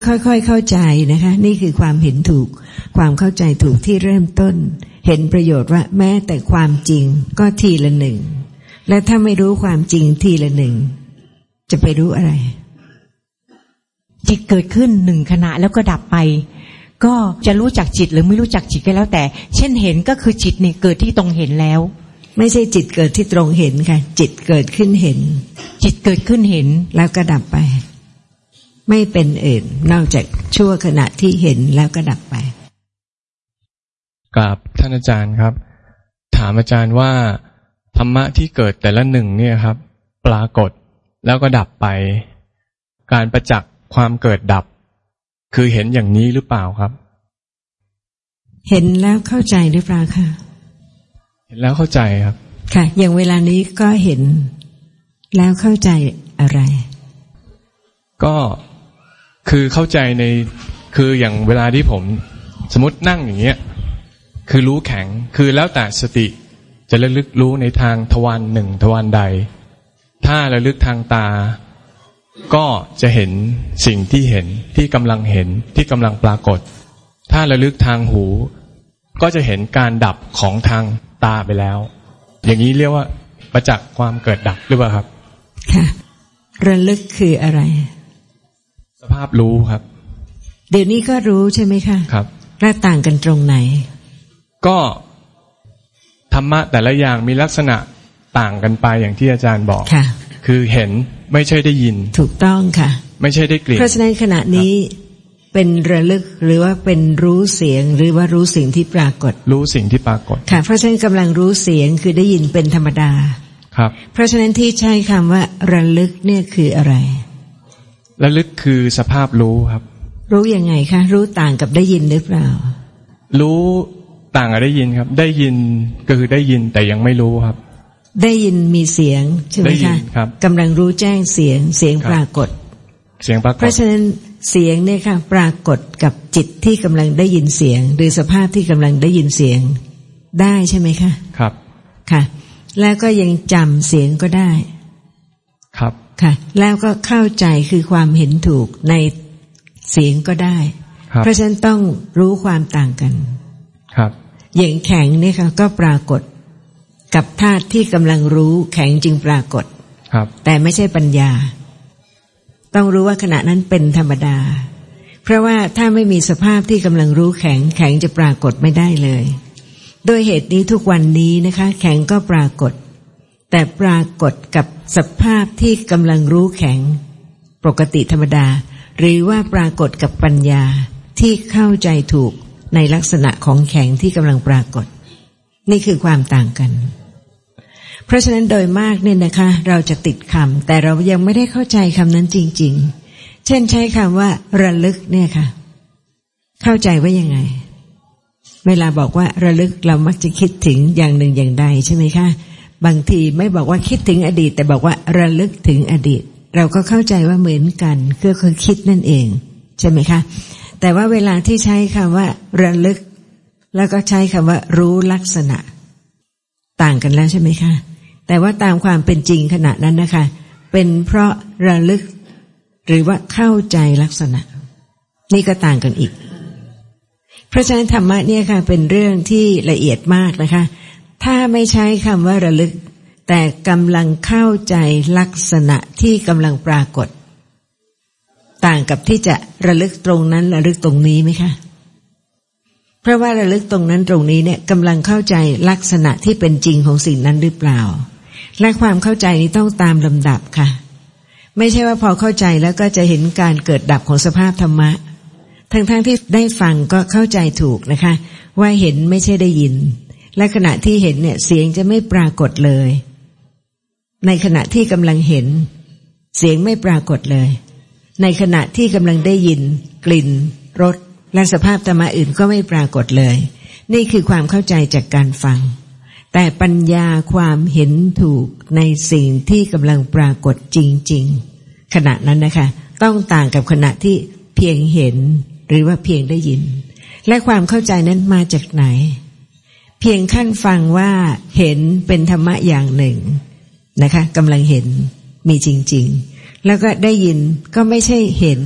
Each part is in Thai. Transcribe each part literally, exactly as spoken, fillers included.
ค่อยๆเข้าใจนะคะนี่คือความเห็นถูกความเข้าใจถูกที่เริ่มต้นเห็นประโยชน์ว่าแม้แต่ความจริงก็ทีละหนึ่งและถ้าไม่รู้ความจริงทีละหนึ่งจะไปรู้อะไรจิตเกิดขึ้นหนึ่งขณะแล้วก็ดับไปก็จะรู้จักจิตหรือไม่รู้จักจิตก็แล้วแต่เช่นเห็นก็คือจิตเนี่ยเกิดที่ตรงเห็นแล้วไม่ใช่จิตเกิดที่ตรงเห็นค่ะจิตเกิดขึ้นเห็นจิตเกิดขึ้นเห็นแล้วก็ดับไปไม่เป็นอื่นนอกจากชั่วขณะที่เห็นแล้วก็ดับไปกราบท่านอาจารย์ครับถามอาจารย์ว่าธรรมะที่เกิดแต่ละหนึ่งเนี่ยครับปรากฏแล้วก็ดับไปการประจักษ์ความเกิดดับคือเห็นอย่างนี้หรือเปล่าครับเห็นแล้วเข้าใจหรือเปล่าคะเห็นแล้วเข้าใจครับค่ะอย่างเวลานี้ก็เห็นแล้วเข้าใจอะไรก็คือเข้าใจในคืออย่างเวลาที่ผมสมมตินั่งอย่างเงี้ยคือรู้แข็งคือแล้วแต่สติจะระลึกรู้ในทางทวารหนึ่งทวารใดถ้าระลึกทางตาก็จะเห็นสิ่งที่เห็นที่กำลังเห็นที่กำลังปรากฏถ้าระลึกทางหูก็จะเห็นการดับของทางตาไปแล้วอย่างนี้เรียกว่าประจักษ์ความเกิดดับหรือเปล่าครับค่ะระลึกคืออะไรสภาพรู้ครับเดี๋ยวนี้ก็รู้ใช่ไหมคะครับแล้วต่างกันตรงไหนก็ธรรมะแต่ละอย่างมีลักษณะต่างกันไปอย่างที่อาจารย์บอกค่ะคือเห็นไม่ใช่ได้ยินถูกต้องค่ะไม่ใช่ได้กลิ่นเพราะฉะนั้นขณะนี้เป็นระลึกหรือว่าเป็นรู้เสียงหรือว่ารู้สิ่งที่ปรากฏรู้สิ่งที่ปรากฏค่ะเพราะฉะนั้นกำลังรู้เสียงคือได้ยินเป็นธรรมดาครับเพราะฉะนั้นที่ใช้คำว่าระลึกเนี่ยคืออะไรระลึกคือสภาพรู้ครับรู้ยังไงคะรู้ต่างกับได้ยินหรือเปล่ารู้ต่างกับได้ยินครับได้ยินก็คือได้ยินแต่ยังไม่รู้ครับได้ยินมีเสียงใช่ไหมคะกำลังรู้แจ้งเสียงเสียงปรากฏเสียงปรากฏเพราะฉะนั้นเสียงเนี่ยค่ะปรากฏกับจิตที่กำลังได้ยินเสียงหรือสภาพที่กำลังได้ยินเสียงได้ใช่ไหมคะครับค่ะแล้วก็ยังจำเสียงก็ได้ครับค่ะแล้วก็เข้าใจคือความเห็นถูกในเสียงก็ได้เพราะฉะนั้นต้องรู้ความต่างกันครับอย่างแข็งเนี่ยค่ะก็ปรากฏกับธาตุที่กำลังรู้แข็งจึงปรากฏครับแต่ไม่ใช่ปัญญาต้องรู้ว่าขณะนั้นเป็นธรรมดาเพราะว่าถ้าไม่มีสภาพที่กำลังรู้แข็งแข็งจะปรากฏไม่ได้เลยโดยเหตุนี้ทุกวันนี้นะคะแข็งก็ปรากฏแต่ปรากฏกับสภาพที่กำลังรู้แข็งปกติธรรมดาหรือว่าปรากฏกับปัญญาที่เข้าใจถูกในลักษณะของแข็งที่กำลังปรากฏนี่คือความต่างกันเพราะฉะนั้นโดยมากเนี่ยนะคะเราจะติดคำแต่เรายังไม่ได้เข้าใจคำนั้นจริงๆเช่นใช้คำว่าระลึกเนี่ยค่ะเข้าใจว่ายังไงเวลาบอกว่าระลึกเรามักจะคิดถึงอย่างหนึ่งอย่างใดใช่ไหมคะบางทีไม่บอกว่าคิดถึงอดีตแต่บอกว่าระลึกถึงอดีตเราก็เข้าใจว่าเหมือนกันก็คือคิดนั่นเองใช่ไหมคะแต่ว่าเวลาที่ใช้คำว่าระลึกแล้วก็ใช้คำว่ารู้ลักษณะต่างกันแล้วใช่ไหมคะแต่ว่าตามความเป็นจริงขณะนั้นนะคะเป็นเพราะระลึกหรือว่าเข้าใจลักษณะนี่ก็ต่างกันอีกเพราะฉะนั้นธรรมะเนี่ยค่ะเป็นเรื่องที่ละเอียดมากนะคะถ้าไม่ใช้คำว่าระลึกแต่กำลังเข้าใจลักษณะที่กำลังปรากฏต่างกับที่จะระลึกตรงนั้นระลึกตรงนี้ไหมคะเพราะว่าระลึกตรงนั้นตรงนี้เนี่ยกำลังเข้าใจลักษณะที่เป็นจริงของสิ่งนั้นหรือเปล่าและความเข้าใจนี้ต้องตามลำดับค่ะไม่ใช่ว่าพอเข้าใจแล้วก็จะเห็นการเกิดดับของสภาพธรรมะทั้งๆ ท, ที่ได้ฟังก็เข้าใจถูกนะคะว่าเห็นไม่ใช่ได้ยินและขณะที่เห็นเนี่ยเสียงจะไม่ปรากฏเลยในขณะที่กำลังเห็นเสียงไม่ปรากฏเลยในขณะที่กำลังได้ยินกลิ่นรสและสภาพธรรมะอื่นก็ไม่ปรากฏเลยนี่คือความเข้าใจจากการฟังแต่ปัญญาความเห็นถูกในสิ่งที่กำลังปรากฏจริงๆขณะนั้นนะคะต้องต่างกับขณะที่เพียงเห็นหรือว่าเพียงได้ยินและความเข้าใจนั้นมาจากไหนเพียงขั้นฟังว่าเห็นเป็นธรรมะอย่างหนึ่งนะคะกำลังเห็นมีจริงๆแล้วก็ได้ยินก็ไม่ใช่เห็น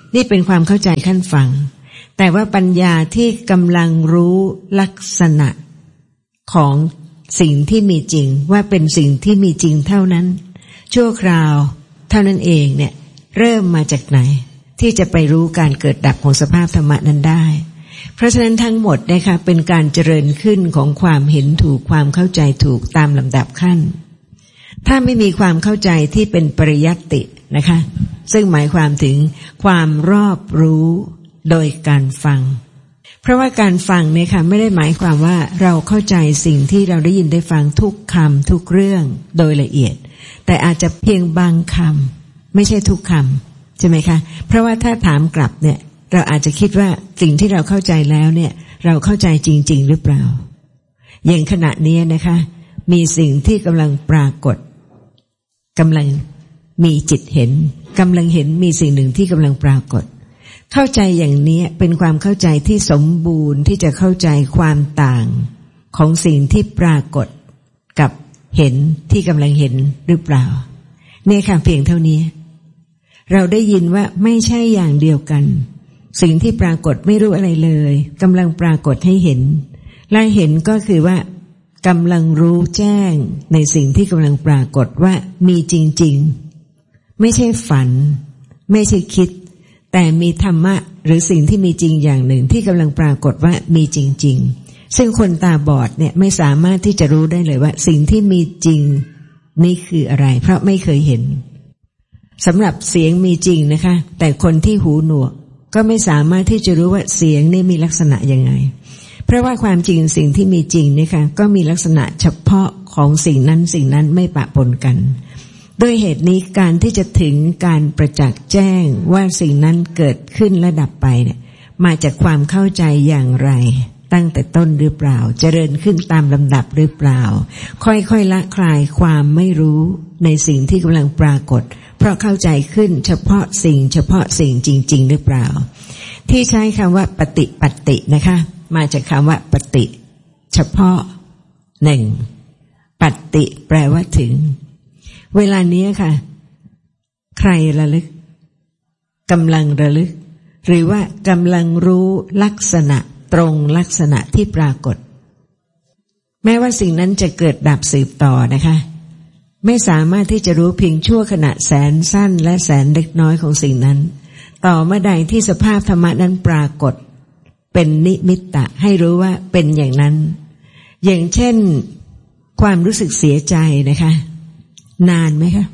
นี่เป็นความเข้าใจขั้นฟังแต่ว่าปัญญาที่กำลังรู้ลักษณะของสิ่งที่มีจริงว่าเป็นสิ่งที่มีจริงเท่านั้นชั่วคราวเท่านั้นเองเนี่ยเริ่มมาจากไหนที่จะไปรู้การเกิดดับของสภาพธรรมะนั้นได้เพราะฉะนั้นทั้งหมดนะคะเป็นการเจริญขึ้นของความเห็นถูกความเข้าใจถูกตามลำดับขั้นถ้าไม่มีความเข้าใจที่เป็นปริยัตินะคะซึ่งหมายความถึงความรอบรู้โดยการฟังเพราะว่าการฟังเนี่ยค่ะไม่ได้หมายความว่าเราเข้าใจสิ่งที่เราได้ยินได้ฟังทุกคำทุกเรื่องโดยละเอียดแต่อาจจะเพียงบางคำไม่ใช่ทุกคำใช่ไหมคะเพราะว่าถ้าถามกลับเนี่ยเราอาจจะคิดว่าสิ่งที่เราเข้าใจแล้วเนี่ยเราเข้าใจจริงๆหรือเปล่าอย่างขณะนี้นะคะมีสิ่งที่กำลังปรากฏกำลังมีจิตเห็นกำลังเห็นมีสิ่งหนึ่งที่กำลังปรากฏเข้าใจอย่างนี้เป็นความเข้าใจที่สมบูรณ์ที่จะเข้าใจความต่างของสิ่งที่ปรากฏกับเห็นที่กำลังเห็นหรือเปล่าเนี่ยค่ะเพียงเท่านี้เราได้ยินว่าไม่ใช่อย่างเดียวกันสิ่งที่ปรากฏไม่รู้อะไรเลยกำลังปรากฏให้เห็นและเห็นก็คือว่ากำลังรู้แจ้งในสิ่งที่กำลังปรากฏว่ามีจริงๆไม่ใช่ฝันไม่ใช่คิดแต่มีธรรมะหรือสิ่งที่มีจริงอย่างหนึ่งที่กำลังปรากฏว่ามีจริงๆซึ่งคนตาบอดเนี่ยไม่สามารถที่จะรู้ได้เลยว่าสิ่งที่มีจริงนี่คืออะไรเพราะไม่เคยเห็นสำหรับเสียงมีจริงนะคะแต่คนที่หูหนวกก็ไม่สามารถที่จะรู้ว่าเสียงนี่มีลักษณะยังไงเพราะว่าความจริงสิ่งที่มีจริงนี่ค่ะก็มีลักษณะเฉพาะของสิ่งนั้นสิ่งนั้นไม่ปะปนกันด้วยเหตุนี้การที่จะถึงการประจักษ์แจ้งว่าสิ่งนั้นเกิดขึ้นและดับไปเนี่ยมาจากความเข้าใจอย่างไรตั้งแต่ต้นหรือเปล่าเจริญขึ้นตามลำดับหรือเปล่าค่อยๆละคลายความไม่รู้ในสิ่งที่กำลังปรากฏเพราะเข้าใจขึ้นเฉพาะสิ่งเฉพาะสิ่งจริงๆหรือเปล่าที่ใช้คำว่าปฏิปัตตินะคะมาจากคำว่าปฏิเฉพาะหนึ่งปัตติแปลว่าถึงเวลานี้ค่ะใครระลึกกำลังระลึกหรือว่ากำลังรู้ลักษณะตรงลักษณะที่ปรากฏแม้ว่าสิ่งนั้นจะเกิดดับสืบต่อนะคะไม่สามารถที่จะรู้เพียงชั่วขณะแสนสั้นและแสนเล็กน้อยของสิ่งนั้นต่อเมื่อใดที่สภาพธรรมะนั้นปรากฏเป็นนิมิตตะให้รู้ว่าเป็นอย่างนั้นอย่างเช่นความรู้สึกเสียใจนะคะนานไหมคะ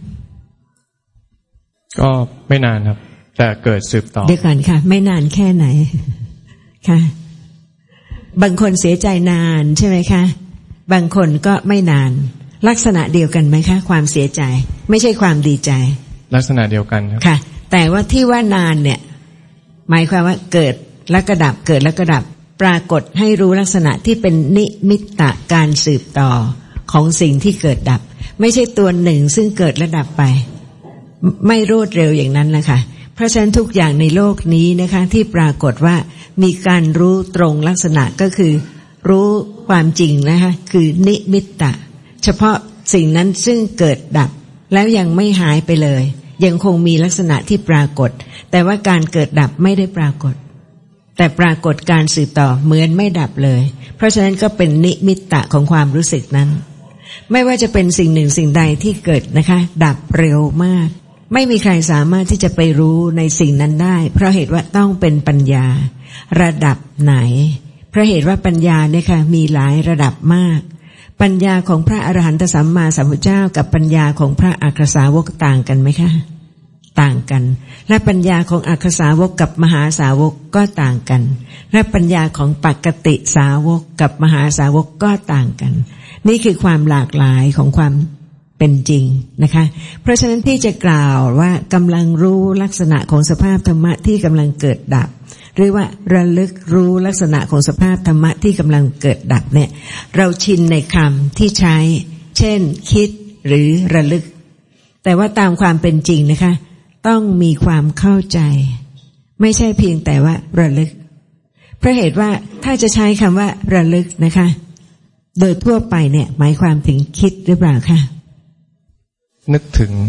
ก็ไม่นานครับแต่เกิดสืบต่อเดี๋ยวก่อนค่ะไม่นานแค่ไหนค่ะบางคนเสียใจนานใช่ไหมคะบางคนก็ไม่นานลักษณะเดียวกันไหมคะความเสียใจไม่ใช่ความดีใจลักษณะเดียวกันครับค่ะแต่ว่าที่ว่านานเนี่ยหมายความว่าเกิดแล้วก็ดับเกิดแล้วก็ดับปรากฏให้รู้ลักษณะที่เป็นนิมิตตะการสืบต่อของสิ่งที่เกิดดับไม่ใช่ตัวหนึ่งซึ่งเกิดและดับไปไม่รวดเร็วอย่างนั้นนะคะเพราะฉะนั้นทุกอย่างในโลกนี้นะคะที่ปรากฏว่ามีการรู้ตรงลักษณะก็คือรู้ความจริงนะคะคือนิมิตตะเฉพาะสิ่งนั้นซึ่งเกิดดับแล้วยังไม่หายไปเลยยังคงมีลักษณะที่ปรากฏแต่ว่าการเกิดดับไม่ได้ปรากฏแต่ปรากฏการสืบต่อเหมือนไม่ดับเลยเพราะฉะนั้นก็เป็นนิมิตตะของความรู้สึกนั้นไม่ว่าจะเป็นสิ่งหนึ่งสิ่งใดที่เกิดนะคะดับเร็วมากไม่มีใครสามารถที่จะไปรู้ในสิ่งนั้นได้เพราะเหตุว่าต้องเป็นปัญญาระดับไหนเพราะเหตุว่าปัญญาเนี่ยค่ะมีหลายระดับมากปัญญาของพระอรหันตสัมมาสัมพุทธเจ้ากับปัญญาของพระอัครสาวกต่างกันไหมคะต่างกันและปัญญาของอัครสาวกกับมหาสาวกก็ต่างกันและปัญญาของปกติสาวกกับมหาสาวกก็ต่างกันนี่คือความหลากหลายของความเป็นจริงนะคะเพราะฉะนั้นที่จะกล่าวว่ากำลังรู้ลักษณะของสภาพธรรมะที่กำลังเกิดดับหรือว่าระลึกรู้ลักษณะของสภาพธรรมะที่กำลังเกิดดับเนี่ยเราชินในคำที่ใช้เช่นคิดหรือระลึกแต่ว่าตามความเป็นจริงนะคะต้องมีความเข้าใจไม่ใช่เพียงแต่ว่าระลึกเพราะเหตุว่าถ้าจะใช้คำว่าระลึกนะคะโดยทั่วไปเนี่ยหมายความถึงคิดหรือเปล่าคะนึกถึง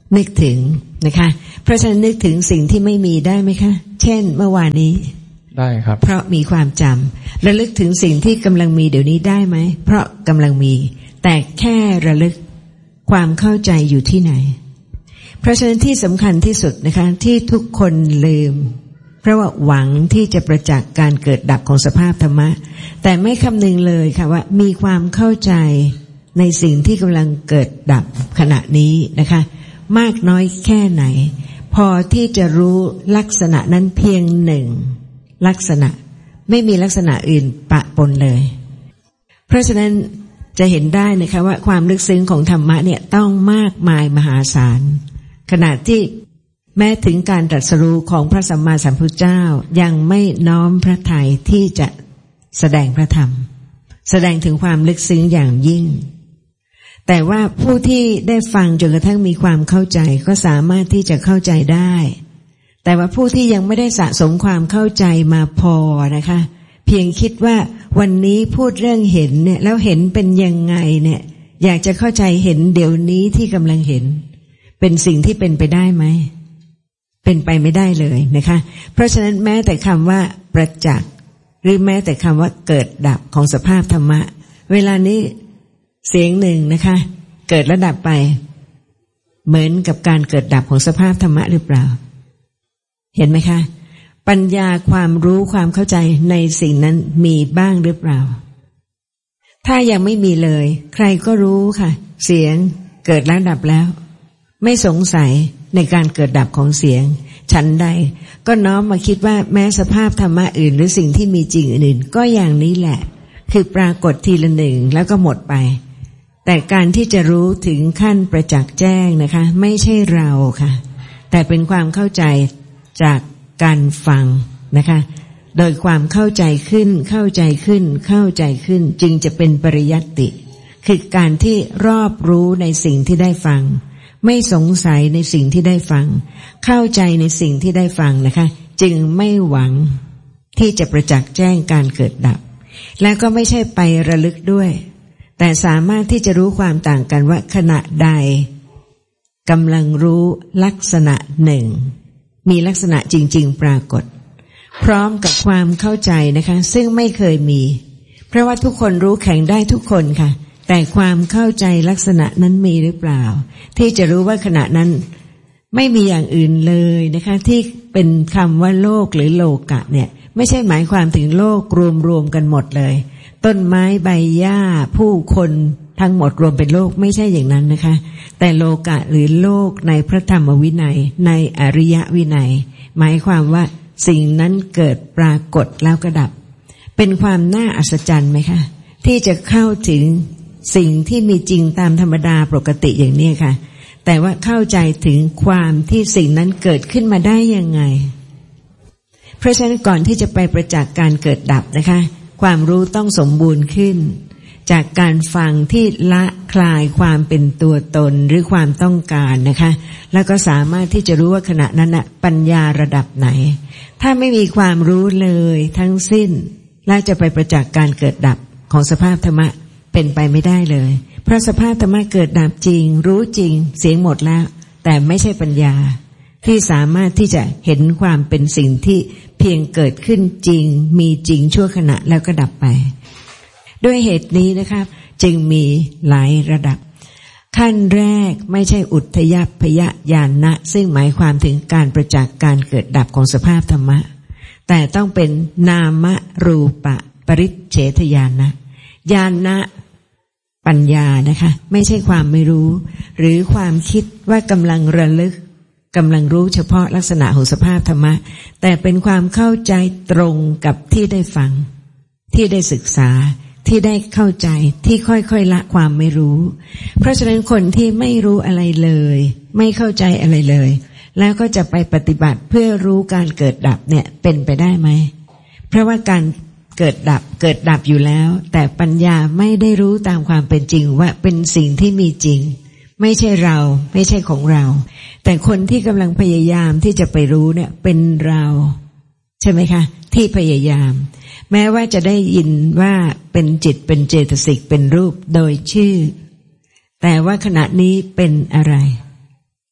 นึกถึงนะคะเพราะฉะนั้นนึกถึงสิ่งที่ไม่มีได้ไหมคะเช่นเมื่อวานนี้ได้ครับเพราะมีความจำระลึกถึงสิ่งที่กำลังมีเดี๋ยวนี้ได้ไหมเพราะกำลังมีแต่แค่ระลึกความเข้าใจอยู่ที่ไหนเพราะฉะนั้นที่สำคัญที่สุดนะคะที่ทุกคนลืมเพราะว่าหวังที่จะประจักษ์การเกิดดับของสภาพธรรมะแต่ไม่คำนึงเลยค่ะว่ามีความเข้าใจในสิ่งที่กำลังเกิดดับขณะนี้นะคะมากน้อยแค่ไหนพอที่จะรู้ลักษณะนั้นเพียงหนึ่งลักษณะไม่มีลักษณะอื่นปะปนเลยเพราะฉะนั้นจะเห็นได้นะคะว่าความลึกซึ้งของธรรมะเนี่ยต้องมากมายมหาศาลขณะที่แม้ถึงการตรัสรู้ของพระสัมมาสัมพุทธเจ้ายังไม่น้อมพระทัยที่จะแสดงพระธรรมแสดงถึงความลึกซึ้งอย่างยิ่งแต่ว่าผู้ที่ได้ฟังจนกระทั่งมีความเข้าใจก็สามารถที่จะเข้าใจได้แต่ว่าผู้ที่ยังไม่ได้สะสมความเข้าใจมาพอนะคะเพียงคิดว่าวันนี้พูดเรื่องเห็นเนี่ยแล้วเห็นเป็นยังไงเนี่ยอยากจะเข้าใจเห็นเดี๋ยวนี้ที่กำลังเห็นเป็นสิ่งที่เป็นไปได้ไหมเป็นไปไม่ได้เลยนะคะเพราะฉะนั้นแม้แต่คำว่าประจักษ์หรือแม้แต่คำว่าเกิดดับของสภาพธรรมะเวลานี้เสียงหนึ่งนะคะเกิดและดับไปเหมือนกับการเกิดดับของสภาพธรรมะหรือเปล่าเห็นไหมคะปัญญาความรู้ความเข้าใจในสิ่งนั้นมีบ้างหรือเปล่าถ้ายังไม่มีเลยใครก็รู้ค่ะเสียงเกิดแล้วดับแล้วไม่สงสัยในการเกิดดับของเสียงฉันใดก็น้อมมาคิดว่าแม้สภาพธรรมะอื่นหรือสิ่งที่มีจริงอื่นก็อย่างนี้แหละคือปรากฏทีละหนึ่งแล้วก็หมดไปแต่การที่จะรู้ถึงขั้นประจักษ์แจ้งนะคะไม่ใช่เราค่ะแต่เป็นความเข้าใจจากการฟังนะคะโดยความเข้าใจขึ้นเข้าใจขึ้นเข้าใจขึ้นจึงจะเป็นปริยัตติคือการที่รอบรู้ในสิ่งที่ได้ฟังไม่สงสัยในสิ่งที่ได้ฟังเข้าใจในสิ่งที่ได้ฟังนะคะจึงไม่หวังที่จะประจักษ์แจ้งการเกิดดับและก็ไม่ใช่ไประลึกด้วยแต่สามารถที่จะรู้ความต่างกันว่าขณะใดกำลังรู้ลักษณะหนึ่งมีลักษณะจริงๆปรากฏพร้อมกับความเข้าใจนะคะซึ่งไม่เคยมีเพราะว่าทุกคนรู้แข็งได้ทุกคนค่ะแต่ความเข้าใจลักษณะนั้นมีหรือเปล่าที่จะรู้ว่าขณะนั้นไม่มีอย่างอื่นเลยนะคะที่เป็นคำว่าโลกหรือโลกะเนี่ยไม่ใช่หมายความถึงโลกรวมๆกันหมดเลยต้นไม้ใบหญ้าผู้คนทั้งหมดรวมเป็นโลกไม่ใช่อย่างนั้นนะคะแต่โลกะหรือโลกในพระธรรมวินัยในอริยวินัยหมายความว่าสิ่งนั้นเกิดปรากฏแล้วก็ดับเป็นความน่าอัศจรรย์ไหมคะที่จะเข้าถึงสิ่งที่มีจริงตามธรรมดาปกติอย่างนี้ค่ะแต่ว่าเข้าใจถึงความที่สิ่งนั้นเกิดขึ้นมาได้ยังไงเพราะฉะนั้นก่อนที่จะไปประจักษ์การเกิดดับนะคะความรู้ต้องสมบูรณ์ขึ้นจากการฟังที่ละคลายความเป็นตัวตนหรือความต้องการนะคะแล้วก็สามารถที่จะรู้ว่าขณะนั้นน่ะปัญญาระดับไหนถ้าไม่มีความรู้เลยทั้งสิ้นและจะไปประจักษ์การเกิดดับของสภาพธรรมะเป็นไปไม่ได้เลยเพราะสภาพธรรมะเกิดดับจริงรู้จริงเสียงหมดแล้วแต่ไม่ใช่ปัญญาที่สามารถที่จะเห็นความเป็นสิ่งที่เพียงเกิดขึ้นจริงมีจริงชั่วขณะแล้วก็ดับไปด้วยเหตุนี้นะคะจึงมีหลายระดับขั้นแรกไม่ใช่อุทยพยญาณะซึ่งหมายความถึงการประจักษ์การเกิดดับของสภาพธรรมะแต่ต้องเป็นนามรูปะปริเฉทญาณะญาณะปัญญานะคะไม่ใช่ความไม่รู้หรือความคิดว่ากำลังระลึกกำลังรู้เฉพาะลักษณะของสภาพธรรมะแต่เป็นความเข้าใจตรงกับที่ได้ฟังที่ได้ศึกษาที่ได้เข้าใจที่ค่อยๆละความไม่รู้เพราะฉะนั้นคนที่ไม่รู้อะไรเลยไม่เข้าใจอะไรเลยแล้วก็จะไปปฏิบัติเพื่อรู้การเกิดดับเนี่ยเป็นไปได้ไหมเพราะว่าการเกิดดับเกิดดับอยู่แล้วแต่ปัญญาไม่ได้รู้ตามความเป็นจริงว่าเป็นสิ่งที่มีจริงไม่ใช่เราไม่ใช่ของเราแต่คนที่กำลังพยายามที่จะไปรู้เนี่ยเป็นเราใช่ไหมคะที่พยายามแม้ว่าจะได้ยินว่าเป็นจิตเป็นเจตสิกเป็นรูปโดยชื่อแต่ว่าขณะนี้เป็นอะไร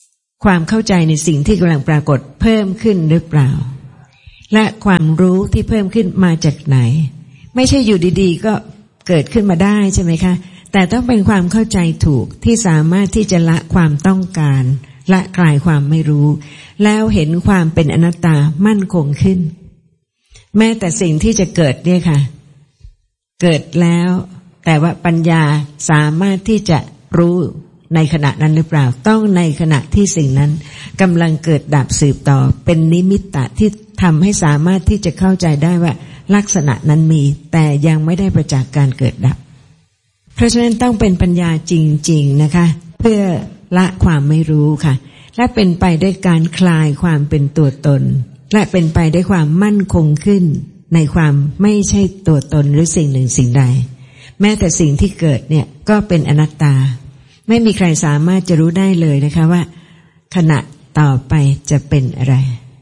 ความเข้าใจในสิ่งที่กำลังปรากฏเพิ่มขึ้นหรือเปล่าและความรู้ที่เพิ่มขึ้นมาจากไหนไม่ใช่อยู่ดีๆก็เกิดขึ้นมาได้ใช่ไหมคะแต่ต้องเป็นความเข้าใจถูกที่สามารถที่จะละความต้องการละคลายความไม่รู้แล้วเห็นความเป็นอนัตตามั่นคงขึ้นแม้แต่สิ่งที่จะเกิดเนี่ยค่ะเกิดแล้วแต่ว่าปัญญาสามารถที่จะรู้ในขณะนั้นหรือเปล่าต้องในขณะที่สิ่งนั้นกำลังเกิดดับสืบต่อเป็นนิมิตตะที่ทำให้สามารถที่จะเข้าใจได้ว่าลักษณะนั้นมีแต่ยังไม่ได้ประจักษ์การเกิดดับเพราะฉะนั้นต้องเป็นปัญญาจริงๆนะคะเพื่อละความไม่รู้ค่ะและเป็นไปด้วยการคลายความเป็นตัวตนและเป็นไปด้วยความมั่นคงขึ้นในความไม่ใช่ตัวตนหรือสิ่งหนึ่งสิ่งใดแม้แต่สิ่งที่เกิดเนี่ยก็เป็นอนัตตาไม่มีใครสามารถจะรู้ได้เลยนะคะว่าขณะต่อไปจะเป็นอะไร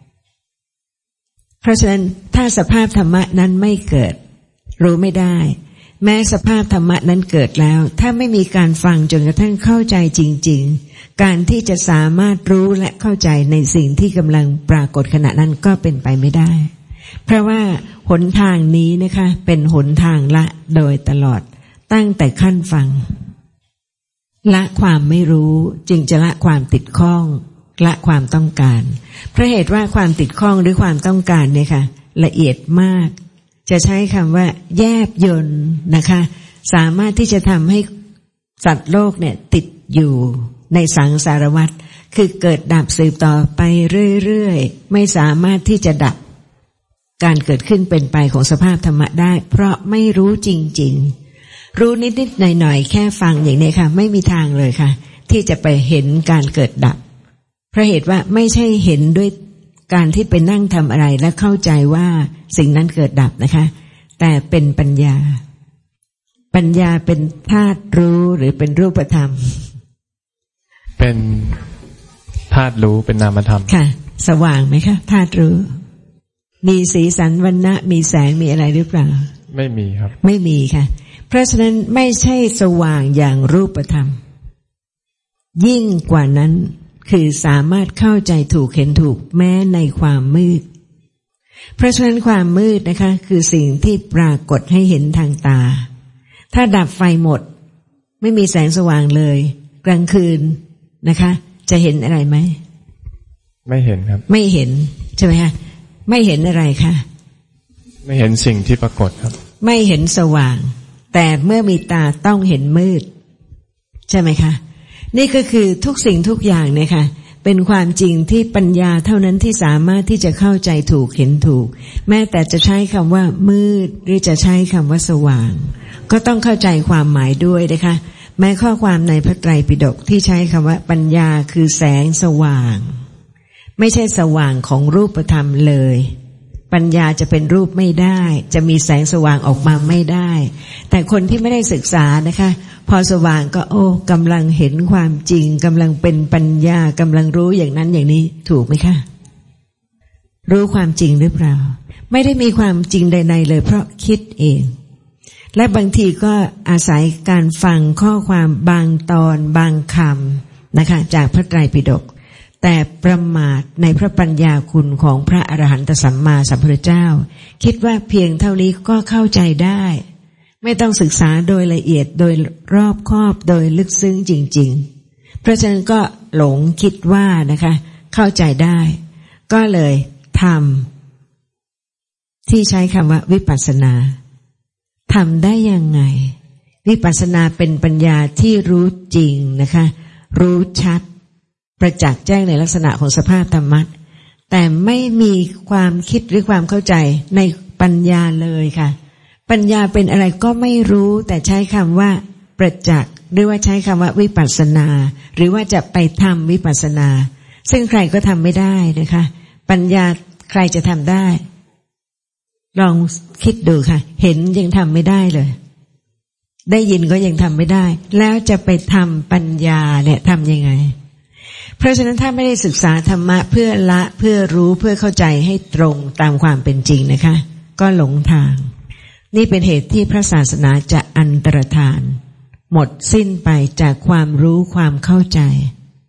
เพราะฉะนั้นถ้าสภาพธรรมะนั้นไม่เกิดรู้ไม่ได้แม้สภาพธรรมะนั้นเกิดแล้วถ้าไม่มีการฟังจนกระทั่งเข้าใจจริงๆการที่จะสามารถรู้และเข้าใจในสิ่งที่กำลังปรากฏขณะนั้นก็เป็นไปไม่ได้เพราะว่าหนทางนี้นะคะเป็นหนทางละโดยตลอดตั้งแต่ขั้นฟังละความไม่รู้จึงจะละความติดข้องละความต้องการเพราะเหตุว่าความติดข้องหรือความต้องการเนี่ยค่ะละเอียดมากจะใช้คำว่าแยบยลนะคะสามารถที่จะทำให้สัตว์โลกเนี่ยติดอยู่ในสังสารวัฏคือเกิดดับสืบต่อไปเรื่อยๆไม่สามารถที่จะดับการเกิดขึ้นเป็นไปของสภาพธรรมะได้เพราะไม่รู้จริงๆรู้นิดๆหน่อยๆแค่ฟังอย่างนี้ค่ะไม่มีทางเลยค่ะที่จะไปเห็นการเกิดดับเพราะเหตุว่าไม่ใช่เห็นด้วยการที่ไปนั่งทำอะไรและเข้าใจว่าสิ่งนั้นเกิดดับนะคะแต่เป็นปัญญาปัญญาเป็นธาตุรู้หรือเป็นรูปธรรมเป็นธาตุรู้เป็นนามธรรมค่ะสว่างไหมคะธาตุรู้มีสีสันวรรณะมีแสงมีอะไรหรือเปล่าไม่มีครับไม่มีค่ะเพราะฉะนั้นไม่ใช่สว่างอย่างรูปธรรมยิ่งกว่านั้นคือสามารถเข้าใจถูกเห็นถูกแม้ในความมืดเพราะฉะนั้นความมืดนะคะคือสิ่งที่ปรากฏให้เห็นทางตาถ้าดับไฟหมดไม่มีแสงสว่างเลยกลางคืนนะคะจะเห็นอะไรไหมไม่เห็นครับไม่เห็นใช่ไหมคะไม่เห็นอะไรคะไม่เห็นสิ่งที่ปรากฏครับไม่เห็นสว่างแต่เมื่อมีตาต้องเห็นมืดใช่ไหมคะนี่ก็คือทุกสิ่งทุกอย่างเนี่ยค่ะเป็นความจริงที่ปัญญาเท่านั้นที่สามารถที่จะเข้าใจถูกเห็นถูกแม้แต่จะใช้คำว่ามืดหรือจะใช้คำว่าสว่างก็ต้องเข้าใจความหมายด้วยนะคะแม้ข้อความในพระไตรปิฎกที่ใช้คำว่าปัญญาคือแสงสว่างไม่ใช่สว่างของรูปธรรมเลยปัญญาจะเป็นรูปไม่ได้จะมีแสงสว่างออกมาไม่ได้แต่คนที่ไม่ได้ศึกษานะคะพอสว่างก็โอ้กำลังเห็นความจริงกำลังเป็นปัญญากำลังรู้อย่างนั้นอย่างนี้ถูกไหมคะรู้ความจริงหรือเปล่าไม่ได้มีความจริงใดๆเลยเพราะคิดเองและบางทีก็อาศัยการฟังข้อความบางตอนบางคำนะคะจากพระไตรปิฎกแต่ประมาทในพระปัญญาคุณของพระอรหันตสัมมาสัมพุทธเจ้าคิดว่าเพียงเท่านี้ก็เข้าใจได้ไม่ต้องศึกษาโดยละเอียดโดยรอบคอบโดยลึกซึ้งจริงๆเพราะฉะนั้นก็หลงคิดว่านะคะเข้าใจได้ก็เลยทำที่ใช้คำว่าวิปัสสนาทำได้ยังไงวิปัสสนาเป็นปัญญาที่รู้จริงนะคะรู้ชัดประจักษ์แจ้งในลักษณะของสภาพธรรมะแต่ไม่มีความคิดหรือความเข้าใจในปัญญาเลยค่ะปัญญาเป็นอะไรก็ไม่รู้แต่ใช้คำว่าประจักษ์หรือว่าใช้คำว่าวิปัสสนาหรือว่าจะไปทำวิปัสสนาซึ่งใครก็ทำไม่ได้นะคะปัญญาใครจะทำได้ลองคิดดูค่ะเห็นยังทำไม่ได้เลยได้ยินก็ยังทำไม่ได้แล้วจะไปทำปัญญาเนี่ยทำยังไงเพราะฉะนั้นถ้าไม่ได้ศึกษาธรรมะเพื่อละเพื่อรู้เพื่อเข้าใจให้ตรงตามความเป็นจริงนะคะก็หลงทางนี่เป็นเหตุที่พระศาสนาจะอันตรธานหมดสิ้นไปจากความรู้ความเข้าใจ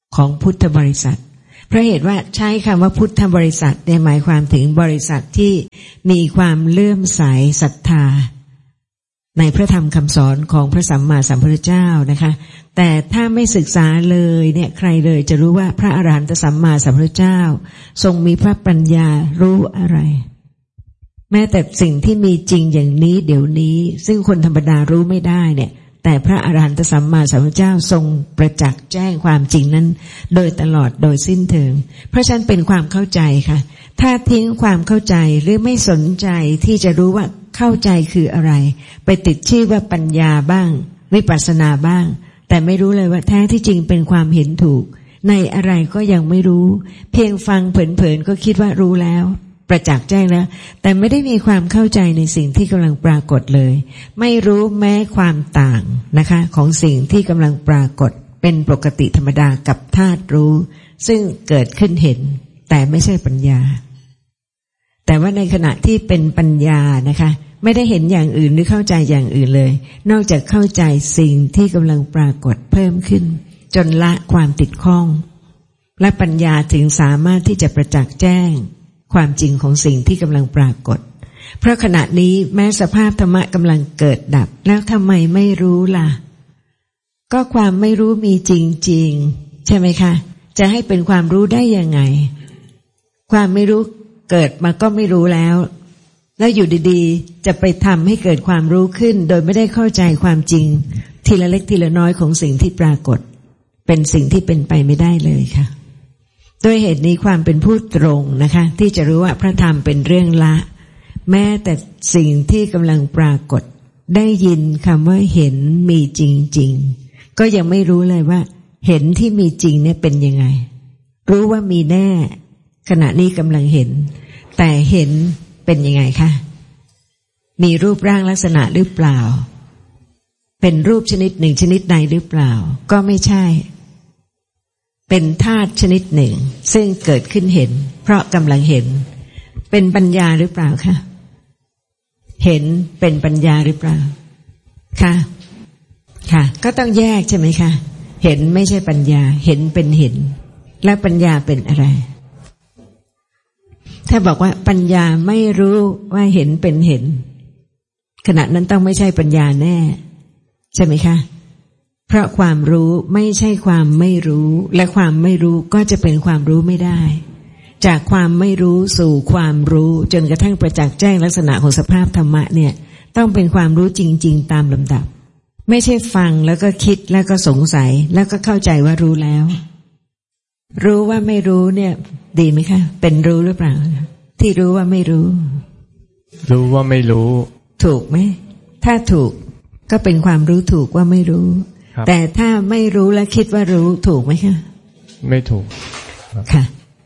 ของพุทธบริษัทเพราะเหตุว่าใช้คำว่าพุทธบริษัทเนี่ยหมายความถึงบริษัทที่มีความเลื่อมใสศรัทธาในพระธรรมคำสอนของพระสัมมาสัมพุทธเจ้านะคะแต่ถ้าไม่ศึกษาเลยเนี่ยใครเลยจะรู้ว่าพระอรหันตสัมมาสัมพุทธเจ้าทรงมีพระปัญญารู้อะไรแม้แต่สิ่งที่มีจริงอย่างนี้เดี๋ยวนี้ซึ่งคนธรรมดารู้ไม่ได้เนี่ยแต่พระอรหันตสัมมาสัมพุทธเจ้าทรงประจักษ์แจ้งความจริงนั้นโดยตลอดโดยสิ้นเชิงเพราะฉะนั้นเป็นความเข้าใจค่ะถ้าทิ้งความเข้าใจหรือไม่สนใจที่จะรู้ว่าเข้าใจคืออะไรไปติดชื่อว่าปัญญาบ้างวิปัสสนาบ้างแต่ไม่รู้เลยว่าแท้ที่จริงเป็นความเห็นถูกในอะไรก็ยังไม่รู้เพียงฟังเผลอๆก็คิดว่ารู้แล้วประจักษ์แจ้งแล้วแต่ไม่ได้มีความเข้าใจในสิ่งที่กำลังปรากฏเลยไม่รู้แม้ความต่างนะคะของสิ่งที่กำลังปรากฏเป็นปกติธรรมดากับธาตุรู้ซึ่งเกิดขึ้นเห็นแต่ไม่ใช่ปัญญาแต่ว่าในขณะที่เป็นปัญญานะคะไม่ได้เห็นอย่างอื่นหรือเข้าใจอย่างอื่นเลยนอกจากเข้าใจสิ่งที่กำลังปรากฏเพิ่มขึ้นจนละความติดข้องและปัญญาถึงสามารถที่จะประจักษ์แจ้งความจริงของสิ่งที่กำลังปรากฏเพราะขณะนี้แม้สภาพธรรมะกำลังเกิดดับแล้วทำไมไม่รู้ล่ะก็ความไม่รู้มีจริงๆใช่ไหมคะจะให้เป็นความรู้ได้ยังไงความไม่รู้เกิดมาก็ไม่รู้แล้วแล้วอยู่ดีๆจะไปทำให้เกิดความรู้ขึ้นโดยไม่ได้เข้าใจความจริงทีละเล็กทีละน้อยของสิ่งที่ปรากฏเป็นสิ่งที่เป็นไปไม่ได้เลยค่ะด้วยเหตุนี้ความเป็นผู้ตรงนะคะที่จะรู้ว่าพระธรรมเป็นเรื่องละแม้แต่สิ่งที่กำลังปรากฏได้ยินคำว่าเห็นมีจริงๆก็ยังไม่รู้เลยว่าเห็นที่มีจริงเนี่ยเป็นยังไงรู้ว่ามีแน่ขณะนี้กำลังเห็นแต่เห็นเป็นยังไงคะมีรูปร่างลักษณะหรือเปล่าเป็นรูปชนิดหนึ่งชนิดใดหรือเปล่าก็ไม่ใช่เป็นธาตุชนิดหนึ่งซึ่งเกิดขึ้นเห็นเพราะกำลังเห็นเป็นปัญญาหรือเปล่าคะเห็นเป็นปัญญาหรือเปล่าค่ะค่ะก็ต้องแยกใช่ไหมคะเห็นไม่ใช่ปัญญาเห็นเป็นเห็นและปัญญาเป็นอะไรถ้าบอกว่าปัญญาไม่รู้ว่าเห็นเป็นเห็นขณะนั้นต้องไม่ใช่ปัญญาแน่ใช่ไหมคะเพราะความรู้ไม่ใช่ความไม่รู้และความไม่รู้ก็จะเป็นความรู้ไม่ได้จากความไม่รู้สู่ความรู้จนกระทั่งประจักษ์แจ้งลักษณะของสภาพธรรมะเนี่ยต้องเป็นความรู้จริงๆตามลำดับไม่ใช่ฟังแล้วก็คิดแล้วก็สงสัยแล้วก็เข้าใจว่ารู้แล้วรู้ว่าไม่รู้เนี่ยดีไหมคะเป็นรู้หรือเปล่าที่รู้ว่าไม่รู้รู้ว่าไม่รู้ถูกไหมถ้าถูกก็เป็นความรู้ถูกว่าไม่รู้แต่ถ้าไม่รู้และคิดว่ารู้ถูกไหมคะไม่ถูกค่ะ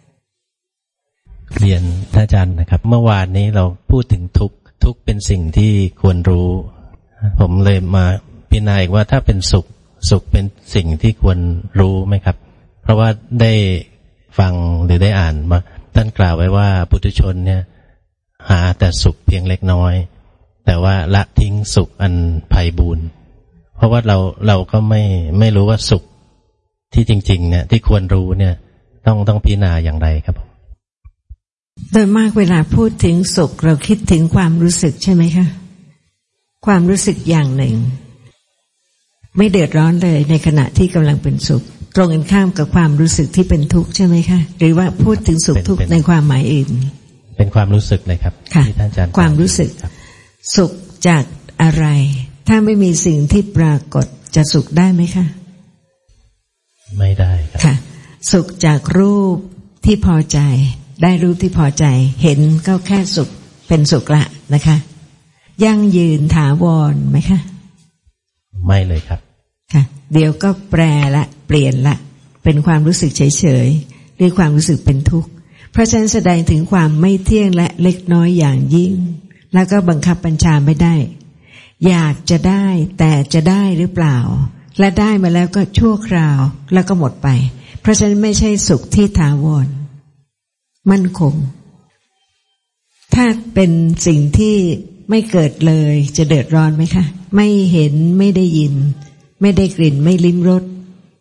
เรียนท่านอาจารย์นะครับเมื่อวานนี้เราพูดถึงทุกข์ทุกข์เป็นสิ่งที่ควรรู้ผมเลยมาพิจารณาอีกว่าถ้าเป็นสุขสุขเป็นสิ่งที่ควรรู้ไหมครับเพราะว่าได้ฟังหรือได้อ่านมาท่านกล่าวไว้ว่าปุถุชนเนี่ยหาแต่สุขเพียงเล็กน้อยแต่ว่าละทิ้งสุขอันไพบูลย์เพราะว่าเราเราก็ไม่ไม่รู้ว่าสุขที่จริงๆเนี่ยที่ควรรู้เนี่ยต้องต้องพิจารณาอย่างไรครับโดยมากเวลาพูดถึงสุขเราคิดถึงความรู้สึกใช่ไหมคะความรู้สึกอย่างหนึ่งไม่เดือดร้อนเลยในขณะที่กำลังเป็นสุขตรงกันข้ามกับความรู้สึกที่เป็นทุกข์ใช่ไหมคะหรือว่าพูดถึงสุขทุกข์ในความหมายอื่นเป็นความรู้สึกเลยครับที่ท่านอาจารย์ความรู้สึกสุขจากอะไรถ้าไม่มีสิ่งที่ปรากฏจะสุขได้ไหมคะไม่ได้ครับค่ะสุขจากรูปที่พอใจได้รูปที่พอใจเห็นก็แค่สุขเป็นสุขละนะคะยั่งยืนถาวรไหมคะไม่เลยครับค่ะเดี๋ยวก็แปรละเปลี่ยนละเป็นความรู้สึกเฉยๆหรือความรู้สึกเป็นทุกข์เพราะฉะนั้นแสดงถึงความไม่เที่ยงและเล็กน้อยอย่างยิ่งแล้วก็บังคับบัญชาไม่ได้อยากจะได้แต่จะได้หรือเปล่าและได้มาแล้วก็ชั่วคราวแล้วก็หมดไปเพราะฉะนั้นไม่ใช่สุขที่ถาวรมั่นคงถ้าเป็นสิ่งที่ไม่เกิดเลยจะเดือดร้อนไหมคะไม่เห็นไม่ได้ยินไม่ได้กลิ่นไม่ลิ้มรส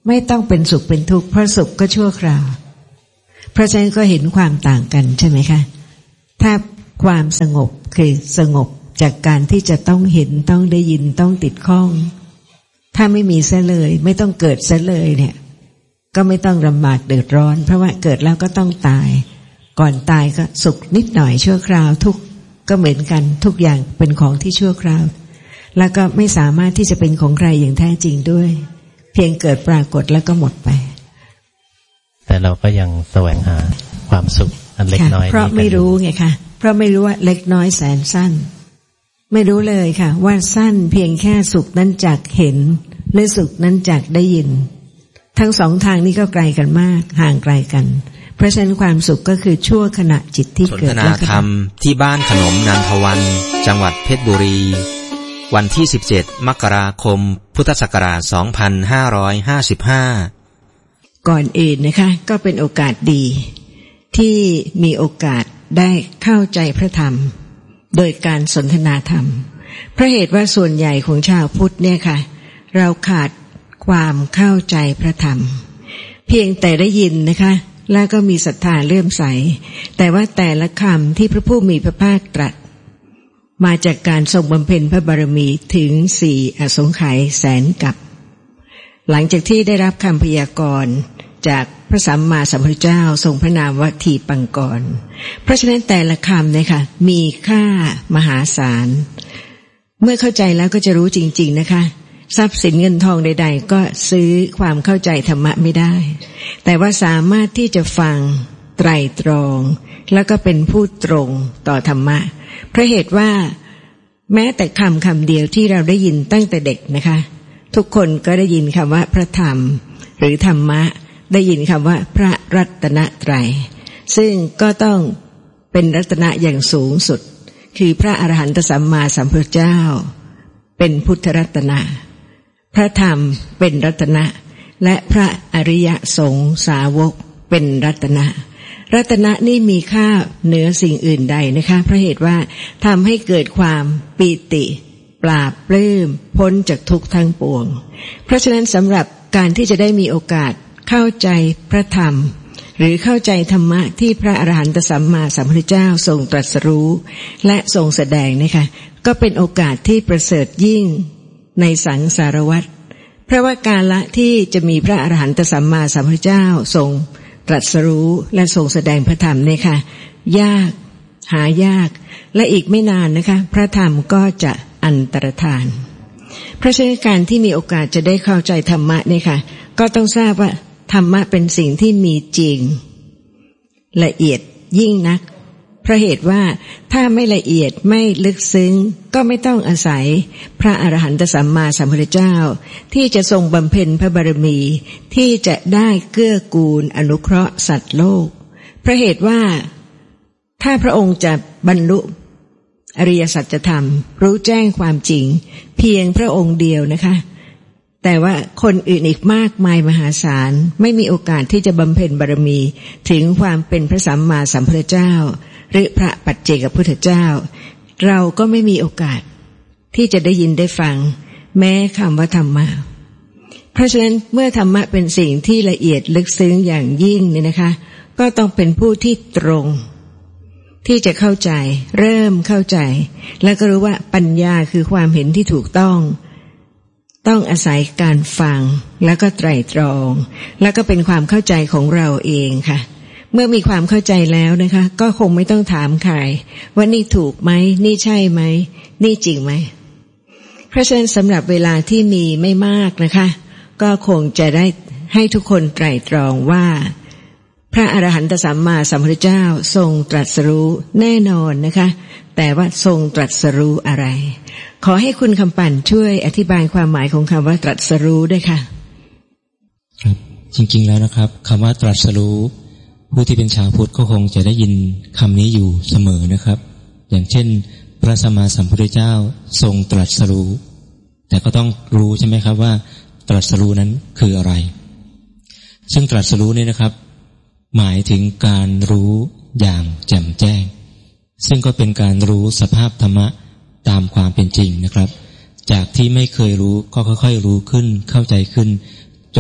ไม่ต้องเป็นสุขเป็นทุกข์เพราะสุขก็ชั่วคราวเพราะฉะนั้นก็เห็นความต่างกันใช่ไหมคะถ้าความสงบคือสงบจากการที่จะต้องเห็นต้องได้ยินต้องติดข้องถ้าไม่มีซะเลยไม่ต้องเกิดซะเลยเนี่ยก็ไม่ต้องลำบากเดือดร้อนเพราะว่าเกิดแล้วก็ต้องตายก่อนตายก็สุขนิดหน่อยชั่วคราวทุกข์ก็เหมือนกันทุกอย่างเป็นของที่ชั่วคราวแล้วก็ไม่สามารถที่จะเป็นของใครอย่างแท้จริงด้วยเพียงเกิดปรากฏแล้วก็หมดไปแต่เราก็ยังแสวงหาความสุขอันเล็กน้อยนี้เพราะไม่รู้ไงคะเพราะไม่รู้ว่าเล็กน้อยแสนสั้นไม่รู้เลยค่ะว่าสั้นเพียงแค่สุขนั้นจากเห็นหรือสุขนั้นจากได้ยินทั้งสองทางนี้ก็ไกลกันมากห่างไกลกันเพราะฉะนั้นความสุขก็คือชั่วขณะจิตที่เกิดสนทนาธรรมที่บ้านขนมนันทวันจังหวัดเพชรบุรีวันที่สิบเจ็ดมกราคมพุทธศักราชสองพันห้าร้อยห้าสิบห้าก่อนอื่นนะคะก็เป็นโอกาสดีที่มีโอกาสได้เข้าใจพระธรรมโดยการสนทนาธรรมเพราะเหตุว่าส่วนใหญ่ของชาวพุทธเนี่ยค่ะเราขาดความเข้าใจพระธรรมเพียงแต่ได้ยินนะคะแล้วก็มีศรัทธาเลื่อมใสแต่ว่าแต่ละคำที่พระผู้มีพระภาคตรัสมาจากการทรงบำเพ็ญพระบารมีถึงสี่อสงไขยแสนกับหลังจากที่ได้รับคำพยากรณ์จากพระสัมมาสัมพุทธเจ้าทรงพระนามว่าทีปังกรเพราะฉะนั้นแต่ละคำเนี่ยค่ะมีค่ามหาศาลเมื่อเข้าใจแล้วก็จะรู้จริงๆนะคะทรัพย์สินเงินทองใดๆก็ซื้อความเข้าใจธรรมะไม่ได้แต่ว่าสามารถที่จะฟังไตร่ตรองแล้วก็เป็นผู้ตรงต่อธรรมะเพราะเหตุว่าแม้แต่คำคำเดียวที่เราได้ยินตั้งแต่เด็กนะคะทุกคนก็ได้ยินคำว่าพระธรรมหรือธรรมะได้ยินคำว่าพระรัตนตรัยซึ่งก็ต้องเป็นรัตนะอย่างสูงสุดคือพระอรหันตสัมมาสัมพุทธเจ้าเป็นพุทธรัตนะพระธรรมเป็นรัตนะและพระอริยสงฆ์สาวกเป็นรัตนะรัตนะนี่มีค่าเหนือสิ่งอื่นใดนะคะเพราะเหตุว่าทำให้เกิดความปีติปราบปลื้มพ้นจากทุกข์ทั้งปวงเพราะฉะนั้นสำหรับการที่จะได้มีโอกาสเข้าใจพระธรรมหรือเข้าใจธรรมะที่พระอรหันตสัมมาสัมพุทธเจ้าทรงตรัสรู้และทรงแสดงนะคะก็เป็นโอกาสที่ประเสริฐยิ่งในสังสารวัฏเพราะว่าการละที่จะมีพระอรหันตสัมมาสัมพุทธเจ้าทรงตรัสรู้และทรงแสดงพระธรรมเนี่ยค่ะยากหายากและอีกไม่นานนะคะพระธรรมก็จะอันตรธานเพราะฉะนั้นการที่มีโอกาสจะได้เข้าใจธรรมะเนี่ยค่ะก็ต้องทราบว่าธรรมะเป็นสิ่งที่มีจริงละเอียดยิ่งนักเพราะเหตุว่าถ้าไม่ละเอียดไม่ลึกซึ้งก็ไม่ต้องอาศัยพระอรหันตสัมมาสัมพุทธเจ้าที่จะทรงบำเพ็ญพระบารมีที่จะได้เกื้อกูลอนุเคราะห์สัตว์โลกเพราะเหตุว่าถ้าพระองค์จะบรรลุอริยสัจธรรมรู้แจ้งความจริงเพียงพระองค์เดียวนะคะแต่ว่าคนอื่นอีกมากมายมหาศาลไม่มีโอกาสที่จะบำเพ็ญบารมีถึงความเป็นพระสัมมาสัมพุทธเจ้าหรือพระปัจเจกพุทธเจ้าเราก็ไม่มีโอกาสที่จะได้ยินได้ฟังแม้คำว่าธรรมะเพราะฉะนั้นเมื่อธรรมะเป็นสิ่งที่ละเอียดลึกซึ้งอย่างยิ่งเนี่ยนะคะก็ต้องเป็นผู้ที่ตรงที่จะเข้าใจเริ่มเข้าใจแล้วก็รู้ว่าปัญญาคือความเห็นที่ถูกต้องต้องอาศัยการฟังแล้วก็ไตร่ตรองแล้วก็เป็นความเข้าใจของเราเองค่ะเมื่อมีความเข้าใจแล้วนะคะก็คงไม่ต้องถามใครว่านี่ถูกไหมนี่ใช่ไหมนี่จริงไหมเพราะฉะนั้นสำหรับเวลาที่มีไม่มากนะคะก็คงจะได้ให้ทุกคนไตร่ตรองว่าพระอรหันตสัมมาสัมพุทธเจ้าทรงตรัสรู้แน่นอนนะคะแต่ว่าทรงตรัสรู้อะไรขอให้คุณคำปั่นช่วยอธิบายความหมายของคำว่าตรัสรู้ด้วยค่ะครับจริงๆแล้วนะครับคำว่าตรัสรู้ผู้ที่เป็นชาวพุทธก็คงจะได้ยินคำนี้อยู่เสมอนะครับอย่างเช่นพระสัมมาสัมพุทธเจ้าทรงตรัสรู้แต่ก็ต้องรู้ใช่ไหมครับว่าตรัสรู้นั้นคืออะไรซึ่งตรัสรู้นี่นะครับหมายถึงการรู้อย่างแจ่มแจ้งซึ่งก็เป็นการรู้สภาพธรรมะตามความเป็นจริงนะครับจากที่ไม่เคยรู้ก็ค่อยๆรู้ขึ้นเข้าใจขึ้นจน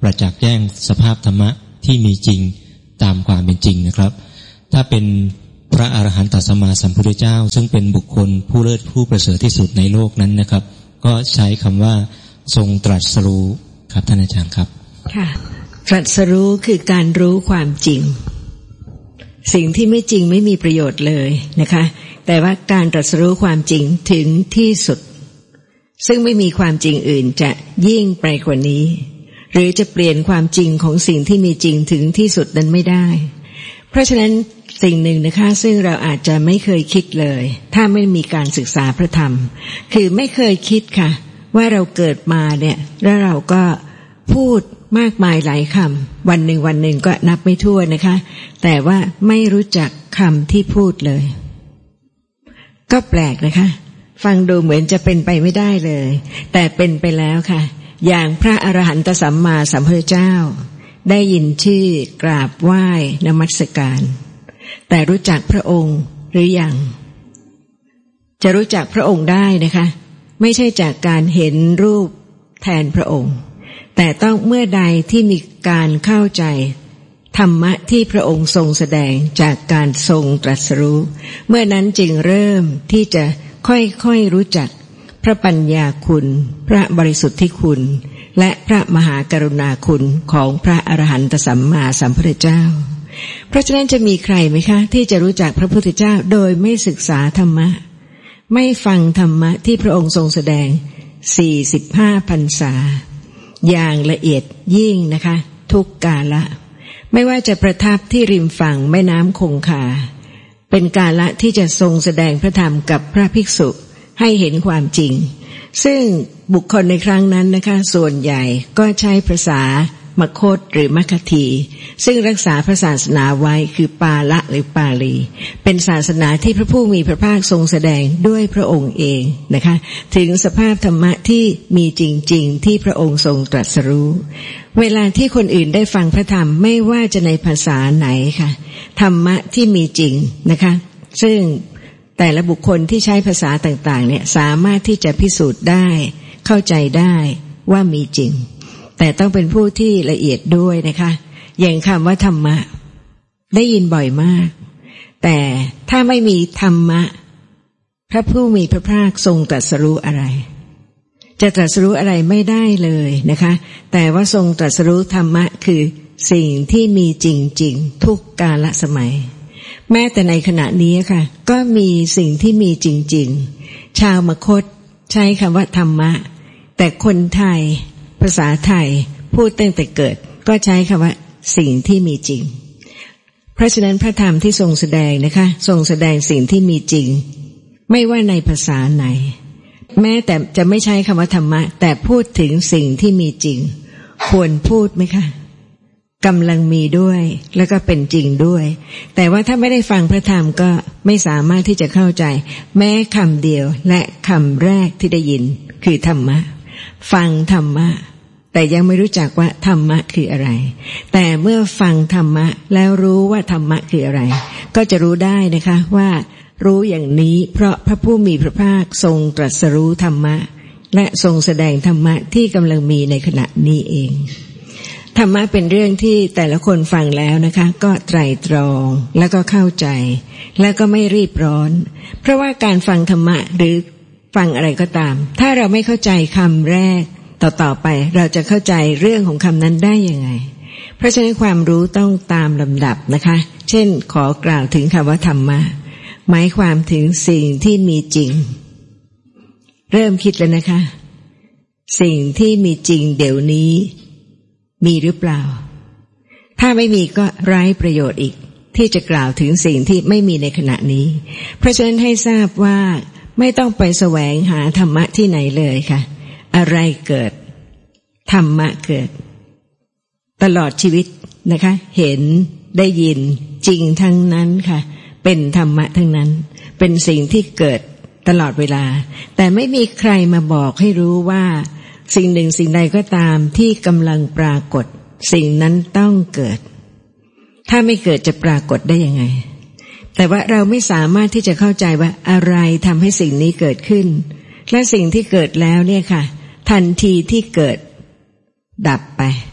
ประจักษ์แจ้งสภาพธรรมะที่มีจริงตามความเป็นจริงนะครับถ้าเป็นพระอรหันตสัมมาสัมพุทธเจ้าซึ่งเป็นบุคคลผู้เลิศผู้ประเสริฐที่สุดในโลกนั้นนะครับก็ใช้คำว่าทรงตรัสรู้ครับท่านอาจารย์ครับค่ะตรัสรู้คือการรู้ความจริงสิ่งที่ไม่จริงไม่มีประโยชน์เลยนะคะแต่ว่าการตรัสรู้ความจริงถึงที่สุดซึ่งไม่มีความจริงอื่นจะยิ่งไปกว่านี้หรือจะเปลี่ยนความจริงของสิ่งที่มีจริงถึงที่สุดนั้นไม่ได้เพราะฉะนั้นสิ่งหนึ่งนะคะซึ่งเราอาจจะไม่เคยคิดเลยถ้าไม่มีการศึกษาพระธรรมคือไม่เคยคิดค่ะว่าเราเกิดมาเนี่ยแล้วเราก็พูดมากมายหลายคำวันหนึ่งวันหนึ่งก็นับไม่ถ้วนนะคะแต่ว่าไม่รู้จักคำที่พูดเลยก็แปลกนะคะฟังดูเหมือนจะเป็นไปไม่ได้เลยแต่เป็นไปแล้วค่ะอย่างพระอรหันตสัมมาสัมพุทธเจ้าได้ยินชื่อกราบไหว้นมัสการแต่รู้จักพระองค์หรือยังจะรู้จักพระองค์ได้นะคะไม่ใช่จากการเห็นรูปแทนพระองค์แต่ต้องเมื่อใดที่มีการเข้าใจธรรมะที่พระองค์ทรงแสดงจากการทรงตรัสรู้เมื่อนั้นจึงเริ่มที่จะค่อยๆรู้จักพระปัญญาคุณพระบริสุทธิคุณและพระมหากรุณาคุณของพระอรหันตสัมมาสัมพุทธเจ้าเพราะฉะนั้นจะมีใครไหมคะที่จะรู้จักพระพุทธเจ้าโดยไม่ศึกษาธรรมะไม่ฟังธรรมะที่พระองค์ทรงแสดงสี่สิบห้าพรรษาอย่างละเอียดยิ่งนะคะทุกกาละไม่ว่าจะประทับที่ริมฝั่งแม่น้ำคงคาเป็นกาละที่จะทรงแสดงพระธรรมกับพระภิกษุให้เห็นความจริงซึ่งบุคคลในครั้งนั้นนะคะส่วนใหญ่ก็ใช้ภาษามคธหรือมคธีซึ่งรักษาพระศาสนาไว้คือปาละหรือปาลีเป็นศาสนาที่พระผู้มีพระภาคทรงแสดงด้วยพระองค์เองนะคะถึงสภาพธรรมะที่มีจริงๆที่พระองค์ทรงตรัสรู้เวลาที่คนอื่นได้ฟังพระธรรมไม่ว่าจะในภาษาไหนค่ะธรรมะที่มีจริงนะคะซึ่งแต่ละบุคคลที่ใช้ภาษาต่างๆเนี่ยสามารถที่จะพิสูจน์ได้เข้าใจได้ว่ามีจริงแต่ต้องเป็นผู้ที่ละเอียดด้วยนะคะอย่างคำว่าธรรมะได้ยินบ่อยมากแต่ถ้าไม่มีธรรมะพระผู้มีพระภาคทรงตรัสรู้อะไรจะตรัสรู้อะไรไม่ได้เลยนะคะแต่ว่าทรงตรัสรู้ธรรมะคือสิ่งที่มีจริงๆทุกกาลสมัยแม้แต่ในขณะนี้ค่ะก็มีสิ่งที่มีจริงๆชาวมคธใช้คำว่าธรรมะแต่คนไทยภาษาไทยพูดตั้งแต่เกิดก็ใช้คำว่าสิ่งที่มีจริงเพราะฉะนั้นพระธรรมที่ทรงแสดงนะคะทรงแสดงสิ่งที่มีจริงไม่ว่าในภาษาไหนแม้แต่จะไม่ใช้คำว่าธรรมะแต่พูดถึงสิ่งที่มีจริงควรพูดไหมคะกำลังมีด้วยแล้วก็เป็นจริงด้วยแต่ว่าถ้าไม่ได้ฟังพระธรรมก็ไม่สามารถที่จะเข้าใจแม้คำเดียวและคำแรกที่ได้ยินคือธรรมะฟังธรรมะแต่ยังไม่รู้จักว่าธรรมะคืออะไรแต่เมื่อฟังธรรมะแล้วรู้ว่าธรรมะคืออะไรก็จะรู้ได้นะคะว่ารู้อย่างนี้เพราะพระผู้มีพระภาคทรงตรัสรู้ธรรมะและทรงแสดงธรรมะที่กำลังมีในขณะนี้เองธรรมะเป็นเรื่องที่แต่ละคนฟังแล้วนะคะก็ไตร่ตรองแล้วก็เข้าใจแล้วก็ไม่รีบร้อนเพราะว่าการฟังธรรมะหรือฟังอะไรก็ตามถ้าเราไม่เข้าใจคำแรกต่อๆไปเราจะเข้าใจเรื่องของคำนั้นได้ยังไงเพราะฉะนั้นความรู้ต้องตามลำดับนะคะเช่นขอกล่าวถึงคำว่าธรรมะหมายความถึงสิ่งที่มีจริงเริ่มคิดแล้วนะคะสิ่งที่มีจริงเดี๋ยวนี้มีหรือเปล่าถ้าไม่มีก็ไร้ประโยชน์อีกที่จะกล่าวถึงสิ่งที่ไม่มีในขณะนี้เพราะฉะนั้นให้ทราบว่าไม่ต้องไปแสวงหาธรรมะที่ไหนเลยค่ะอะไรเกิดธรรมะเกิดตลอดชีวิตนะคะเห็นได้ยินจริงทั้งนั้นค่ะเป็นธรรมะทั้งนั้นเป็นสิ่งที่เกิดตลอดเวลาแต่ไม่มีใครมาบอกให้รู้ว่าสิ่งหนึ่งสิ่งใดก็ตามที่กำลังปรากฏสิ่งนั้นต้องเกิดถ้าไม่เกิดจะปรากฏได้ยังไงแต่ว่าเราไม่สามารถที่จะเข้าใจว่าอะไรทำให้สิ่งนี้เกิดขึ้นและสิ่งที่เกิดแล้วเนี่ยค่ะทันทีที่เกิดดับไป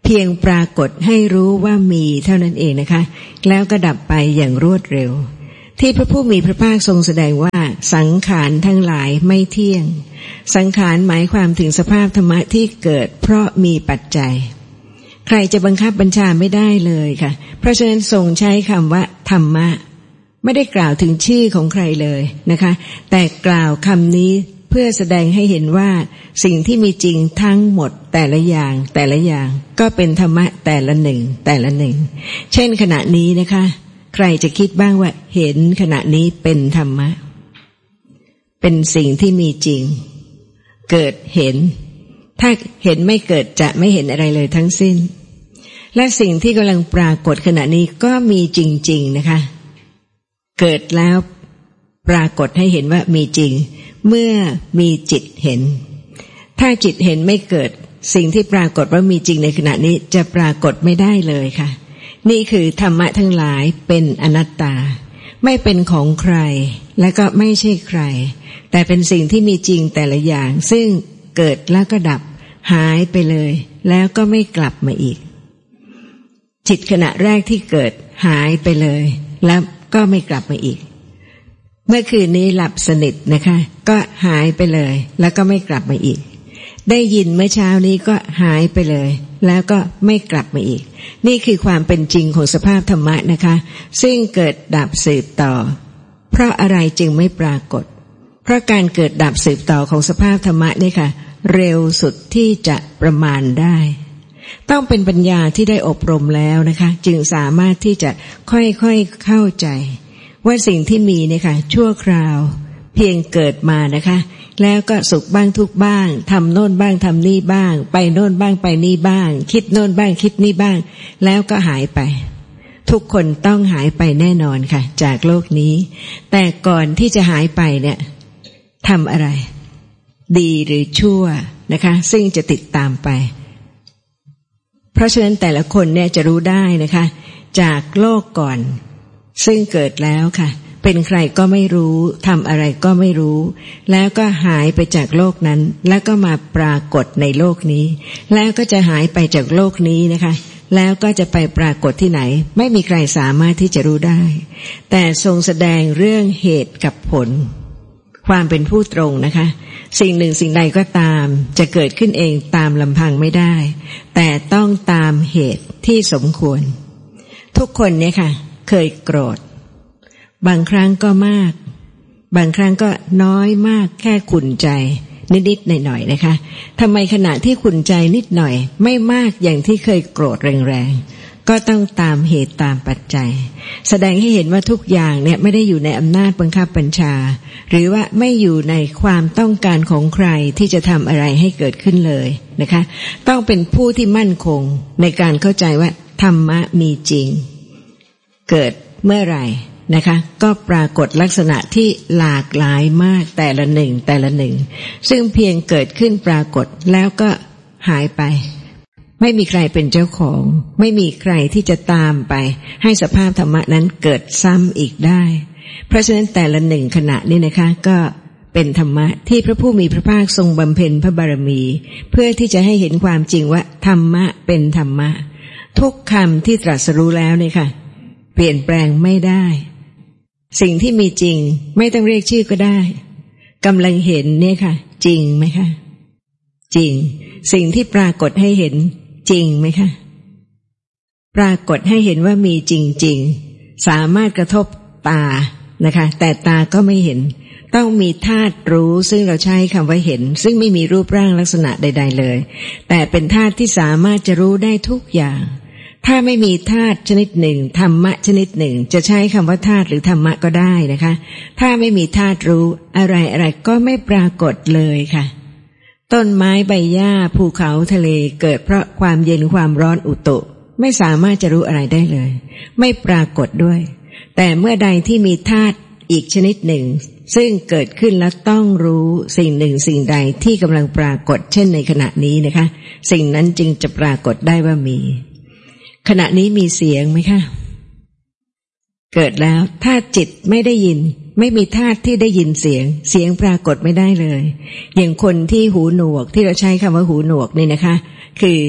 เพียงปรากฏให้รู้ว่ามีเท่านั้นเองนะคะแล้วก็ดับไปอย่างรวดเร็วที่พระผู้มีพระภาคทรงแสดงว่าสังขารทั้งหลายไม่เที่ยงสังขารหมายความถึงสภาพธรรมะที่เกิดเพราะมีปัจจัยใครจะบังคับบัญชาไม่ได้เลยค่ะเพราะฉะนั้นทรงใช้คำว่าธรรมะไม่ได้กล่าวถึงชื่อของใครเลยนะคะแต่กล่าวคำนี้เพื่อแสดงให้เห็นว่าสิ่งที่มีจริงทั้งหมดแต่ละอย่างแต่ละอย่างก็เป็นธรรมะแต่ละหนึ่งแต่ละหนึ่งเช่นขณะนี้นะคะใครจะคิดบ้างว่าเห็นขณะนี้เป็นธรรมะเป็นสิ่งที่มีจริงเกิดเห็นถ้าเห็นไม่เกิดจะไม่เห็นอะไรเลยทั้งสิ้นและสิ่งที่กำลังปรากฏขณะนี้ก็มีจริงๆนะคะเกิดแล้วปรากฏให้เห็นว่ามีจริงเมื่อมีจิตเห็นถ้าจิตเห็นไม่เกิดสิ่งที่ปรากฏว่ามีจริงในขณะนี้จะปรากฏไม่ได้เลยค่ะนี่คือธรรมะทั้งหลายเป็นอนัตตาไม่เป็นของใครและก็ไม่ใช่ใครแต่เป็นสิ่งที่มีจริงแต่ละอย่างซึ่งเกิดแล้วก็ดับหายไปเลยแล้วก็ไม่กลับมาอีกจิตขณะแรกที่เกิดหายไปเลยแล้วก็ไม่กลับมาอีกเมื่อคืนนี้หลับสนิทนะคะก็หายไปเลยแล้วก็ไม่กลับมาอีกได้ยินเมื่อเช้านี้ก็หายไปเลยแล้วก็ไม่กลับมาอีกนี่คือความเป็นจริงของสภาพธรรมะนะคะซึ่งเกิดดับสืบต่อเพราะอะไรจึงไม่ปรากฏเพราะการเกิดดับสืบต่อของสภาพธรรมะนี่ค่ะเร็วสุดที่จะประมาณได้ต้องเป็นปัญญาที่ได้อบรมแล้วนะคะจึงสามารถที่จะค่อยๆเข้าใจว่าสิ่งที่มีเนี่ยค่ะชั่วคราวเพียงเกิดมานะคะแล้วก็สุขบ้างทุกข์บ้างทำโน่นบ้างทำนี่บ้างไปโน่นบ้างไปนี่บ้างคิดโน่นบ้างคิดนี่บ้างแล้วก็หายไปทุกคนต้องหายไปแน่นอนค่ะจากโลกนี้แต่ก่อนที่จะหายไปเนี่ยทำอะไรดีหรือชั่วนะคะซึ่งจะติดตามไปเพราะฉะนั้นแต่ละคนเนี่ยจะรู้ได้นะคะจากโลกก่อนซึ่งเกิดแล้วค่ะเป็นใครก็ไม่รู้ทำอะไรก็ไม่รู้แล้วก็หายไปจากโลกนั้นแล้วก็มาปรากฏในโลกนี้แล้วก็จะหายไปจากโลกนี้นะคะแล้วก็จะไปปรากฏที่ไหนไม่มีใครสามารถที่จะรู้ได้แต่ทรงแสดงเรื่องเหตุกับผลความเป็นผู้ตรงนะคะสิ่งหนึ่งสิ่งใดก็ตามจะเกิดขึ้นเองตามลำพังไม่ได้แต่ต้องตามเหตุที่สมควรทุกคนเนี่ยค่ะเคยโกรธบางครั้งก็มากบางครั้งก็น้อยมากแค่ขุ่นใจนิดๆหน่อยๆนะคะทำไมขณะที่ขุ่นใจนิดหน่อยไม่มากอย่างที่เคยโกรธแรงๆก็ต้องตามเหตุตามปัจจัยแสดงให้เห็นว่าทุกอย่างเนี่ยไม่ได้อยู่ในอำนาจบังคับบัญชาหรือว่าไม่อยู่ในความต้องการของใครที่จะทำอะไรให้เกิดขึ้นเลยนะคะต้องเป็นผู้ที่มั่นคงในการเข้าใจว่าธรรมะมีจริงเกิดเมื่อไหร่นะคะก็ปรากฏลักษณะที่หลากหลายมากแต่ละหนึ่งแต่ละหนึ่งซึ่งเพียงเกิดขึ้นปรากฏแล้วก็หายไปไม่มีใครเป็นเจ้าของไม่มีใครที่จะตามไปให้สภาพธรรมะนั้นเกิดซ้ำอีกได้เพราะฉะนั้นแต่ละหนึ่งขณะนี้นะคะก็เป็นธรรมะที่พระผู้มีพระภาคทรงบำเพ็ญพระบารมีเพื่อที่จะให้เห็นความจริงว่าธรรมะเป็นธรรมะทุกคำที่ตรัสรู้แล้วเนี่ยค่ะเปลี่ยนแปลงไม่ได้สิ่งที่มีจริงไม่ต้องเรียกชื่อก็ได้กำลังเห็นเนี่ยค่ะจริงไหมคะจริงสิ่งที่ปรากฏให้เห็นจริงไหมคะปรากฏให้เห็นว่ามีจริงๆสามารถกระทบตานะคะแต่ตาก็ไม่เห็นต้องมีธาตุรู้ซึ่งเราใช้คำว่าเห็นซึ่งไม่มีรูปร่างลักษณะใดๆเลยแต่เป็นธาตุที่สามารถจะรู้ได้ทุกอย่างถ้าไม่มีธาตุชนิดหนึ่งธรรมะชนิดหนึ่งจะใช้คำว่าธาตุหรือธรรมะก็ได้นะคะถ้าไม่มีธาตุรู้อะไรอะไรก็ไม่ปรากฏเลยค่ะต้นไม้ใบหญ้าภูเขาทะเลเกิดเพราะความเย็นความร้อนอุตุไม่สามารถจะรู้อะไรได้เลยไม่ปรากฏด้วยแต่เมื่อใดที่มีธาตุอีกชนิดหนึ่งซึ่งเกิดขึ้นแล้วต้องรู้สิ่งหนึ่งสิ่งใดที่กำลังปรากฏเช่นในขณะนี้นะคะสิ่งนั้นจึงจะปรากฏได้ว่ามีขณะนี้มีเสียงไหมคะเกิดแล้วถ้าจิตไม่ได้ยินไม่มีธาตุที่ได้ยินเสียงเสียงปรากฏไม่ได้เลยอย่างคนที่หูหนวกที่เราใช้คำว่าหูหนวกนี่นะคะคือ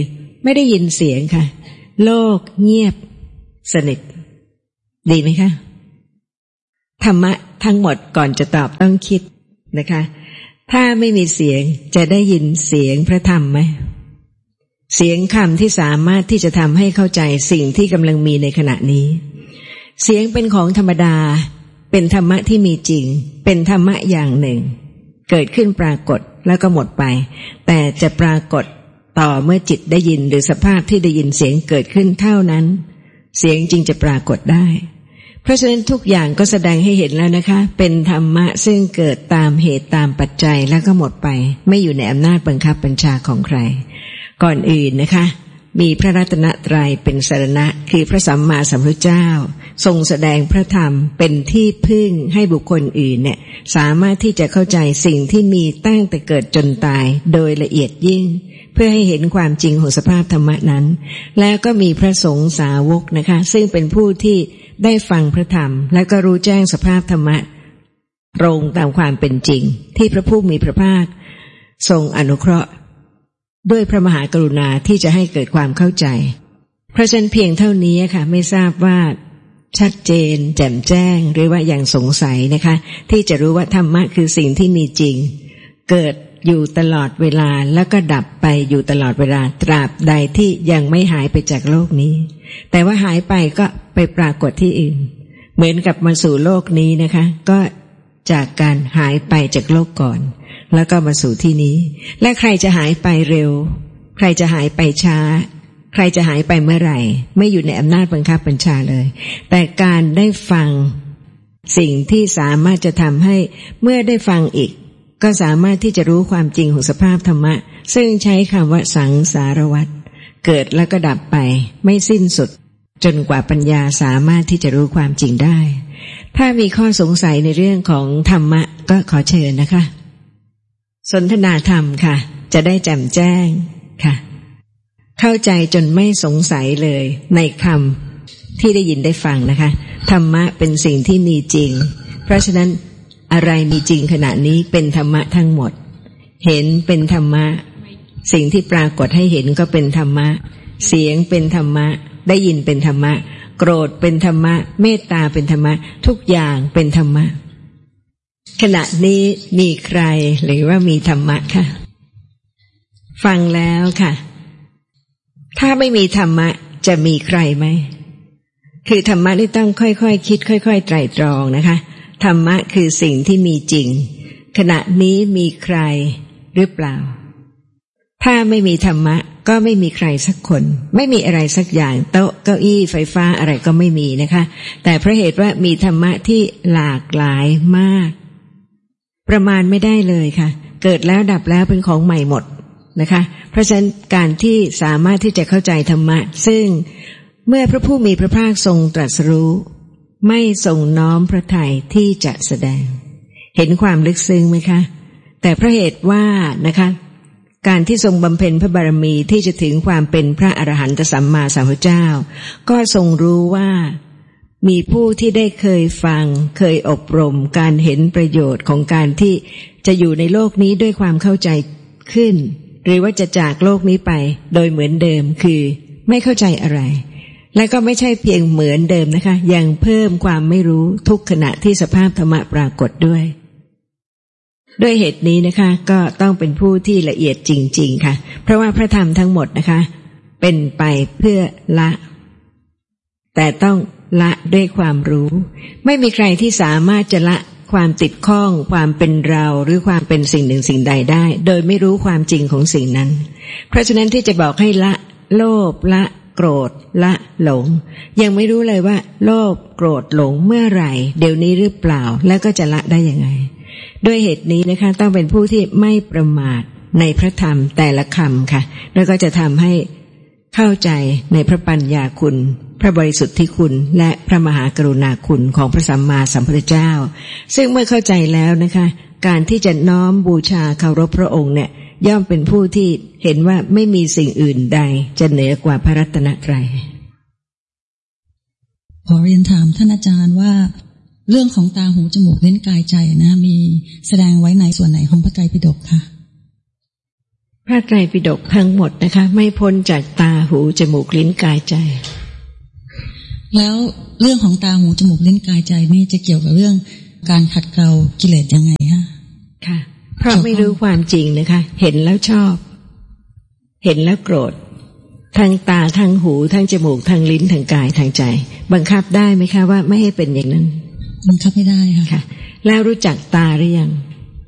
ไม่ได้ยินเสียงค่ะโลกเงียบสนิทดีไหมคะธรรมะทั้งหมดก่อนจะตอบต้องคิดนะคะถ้าไม่มีเสียงจะได้ยินเสียงพระธรรมไหมเสียงคำที่สามารถที่จะทำให้เข้าใจสิ่งที่กำลังมีในขณะนี้เสียงเป็นของธรรมดาเป็นธรรมะที่มีจริงเป็นธรรมะอย่างหนึ่งเกิดขึ้นปรากฏแล้วก็หมดไปแต่จะปรากฏต่อเมื่อจิตได้ยินหรือสภาพที่ได้ยินเสียงเกิดขึ้นเท่านั้นเสียงจึงจะปรากฏได้เพราะฉะนั้นทุกอย่างก็แสดงให้เห็นแล้วนะคะเป็นธรรมะซึ่งเกิดตามเหตุตามปัจจัยแล้วก็หมดไปไม่อยู่ในอำนาจบังคับบัญชาของใครก่อนอื่นนะคะมีพระรัตนตรัยเป็นสรณะคือพระสัมมาสัมพุทธเจ้าทรงแสดงพระธรรมเป็นที่พึ่งให้บุคคลอื่นเนี่ยสามารถที่จะเข้าใจสิ่งที่มีตั้งแต่เกิดจนตายโดยละเอียดยิ่งเพื่อให้เห็นความจริงของสภาพธรรมะนั้นแล้วก็มีพระสงฆ์สาวกนะคะซึ่งเป็นผู้ที่ได้ฟังพระธรรมแล้วก็รู้แจ้งสภาพธรรมะตรงตามความเป็นจริงที่พระผู้มีพระภาคทรงอนุเคราะห์ด้วยพระมหากรุณาที่จะให้เกิดความเข้าใจเพราะฉะนั้นเพียงเท่านี้ค่ะไม่ทราบว่าชัดเจนแจ่มแจ้งหรือว่ายังสงสัยนะคะที่จะรู้ว่าธรรมะคือสิ่งที่มีจริงเกิดอยู่ตลอดเวลาแล้วก็ดับไปอยู่ตลอดเวลาตราบใดที่ยังไม่หายไปจากโลกนี้แต่ว่าหายไปก็ไปปรากฏที่อื่นเหมือนกับมาสู่โลกนี้นะคะก็จากการหายไปจากโลกก่อนแล้วก็มาสู่ที่นี้และใครจะหายไปเร็วใครจะหายไปช้าใครจะหายไปเมื่อไหร่ไม่อยู่ในอำนาจบังคับบัญชาเลยแต่การได้ฟังสิ่งที่สามารถจะทำให้เมื่อได้ฟังอีกก็สามารถที่จะรู้ความจริงของสภาพธรรมะซึ่งใช้คำว่าสังสารวัฏเกิดแล้วก็ดับไปไม่สิ้นสุดจนกว่าปัญญาสามารถที่จะรู้ความจริงได้ถ้ามีข้อสงสัยในเรื่องของธรรมะก็ขอเชิญนะคะสนทนาธรรมค่ะจะได้แจ่มแจ้งค่ะเข้าใจจนไม่สงสัยเลยในคำที่ได้ยินได้ฟังนะคะธรรมะเป็นสิ่งที่มีจริงเพราะฉะนั้นอะไรมีจริงขณะนี้เป็นธรรมะทั้งหมดเห็นเป็นธรรมะสิ่งที่ปรากฏให้เห็นก็เป็นธรรมะเสียงเป็นธรรมะได้ยินเป็นธรรมะโกรธเป็นธรรมะเมตตาเป็นธรรมะทุกอย่างเป็นธรรมะขณะนี้มีใครหรือว่ามีธรรมะค่ะฟังแล้วค่ะถ้าไม่มีธรรมะจะมีใครไหมคือธรรมะนี่ต้องค่อยๆ ค, คิดค่อยๆไตร่ตรองนะคะธรรมะคือสิ่งที่มีจริงขณะนี้มีใครหรือเปล่าถ้าไม่มีธรรมะก็ไม่มีใครสักคนไม่มีอะไรสักอย่างโต๊ะเก้าอี้ไฟฟ้าอะไรก็ไม่มีนะคะแต่เพราะเหตุว่ามีธรรมะที่หลากหลายมากประมาณไม่ได้เลยค่ะเกิดแล้วดับแล้วเป็นของใหม่หมดนะคะเพราะฉะนั้นการที่สามารถที่จะเข้าใจธรรมะซึ่งเมื่อพระผู้มีพระภาคทรงตรัสรู้ไม่ทรงน้อมพระทัยที่จะแสดงเห็นความลึกซึ้งไหมคะแต่เพราะเหตุว่านะคะการที่ทรงบำเพ็ญพระบารมีที่จะถึงความเป็นพระอรหันตสัมมาสัมพุทธเจ้าก็ทรงรู้ว่ามีผู้ที่ได้เคยฟังเคยอบรมการเห็นประโยชน์ของการที่จะอยู่ในโลกนี้ด้วยความเข้าใจขึ้นหรือว่าจะจากโลกนี้ไปโดยเหมือนเดิมคือไม่เข้าใจอะไรและก็ไม่ใช่เพียงเหมือนเดิมนะคะยังเพิ่มความไม่รู้ทุกขณะที่สภาพธรรมะปรากฏด้วยด้วยเหตุนี้นะคะก็ต้องเป็นผู้ที่ละเอียดจริงๆค่ะเพราะว่าพระธรรมทั้งหมดนะคะเป็นไปเพื่อละแต่ต้องละด้วยความรู้ไม่มีใครที่สามารถจะละความติดข้องความเป็นเราหรือความเป็นสิ่งหนึ่งสิ่งใดได้โดยไม่รู้ความจริงของสิ่งนั้นเพราะฉะนั้นที่จะบอกให้ละโลภละโกรธละหลงยังไม่รู้เลยว่าโลภโกรธหลงเมื่อไหร่เดี๋ยวนี้หรือเปล่าแล้วก็จะละได้ยังไงด้วยเหตุนี้นะคะต้องเป็นผู้ที่ไม่ประมาทในพระธรรมแต่ละคำค่ะแล้วก็จะทำให้เข้าใจในพระปัญญาคุณพระบริสุทธิคุณและพระมหากรุณาคุณของพระสัมมาสัมพุทธเจ้าซึ่งเมื่อเข้าใจแล้วนะคะการที่จะน้อมบูชาเคารพพระองค์เนี่ยย่อมเป็นผู้ที่เห็นว่าไม่มีสิ่งอื่นใดจะเหนือกว่าพระรัตนตรัยขอเรียนถามท่านอาจารย์ว่าเรื่องของตาหูจมูกลิ้นกายใจนะมีแสดงไว้ในส่วนไหนของพระไตรปิฎกคะพระไตรปิฎกทั้งหมดนะคะไม่พ้นจากตาหูจมูกลิ้นกายใจแล้วเรื่องของตาหูจมูกลิ้นกายใจนี่จะเกี่ยวกับเรื่องการขัดเกลากิเลสยังไงคะค่ะเพราะไม่รู้ความจริงนะคะเห็นแล้วชอบเห็นแล้วโกรธทั้งตาทั้งหูทั้งจมูกทั้งลิ้นทั้งกายทั้งใจบังคับได้ไหมคะว่าไม่ให้เป็นอย่างนั้นบังคับไม่ได้ค่ะค่ะแล้วรู้จักตาหรือยัง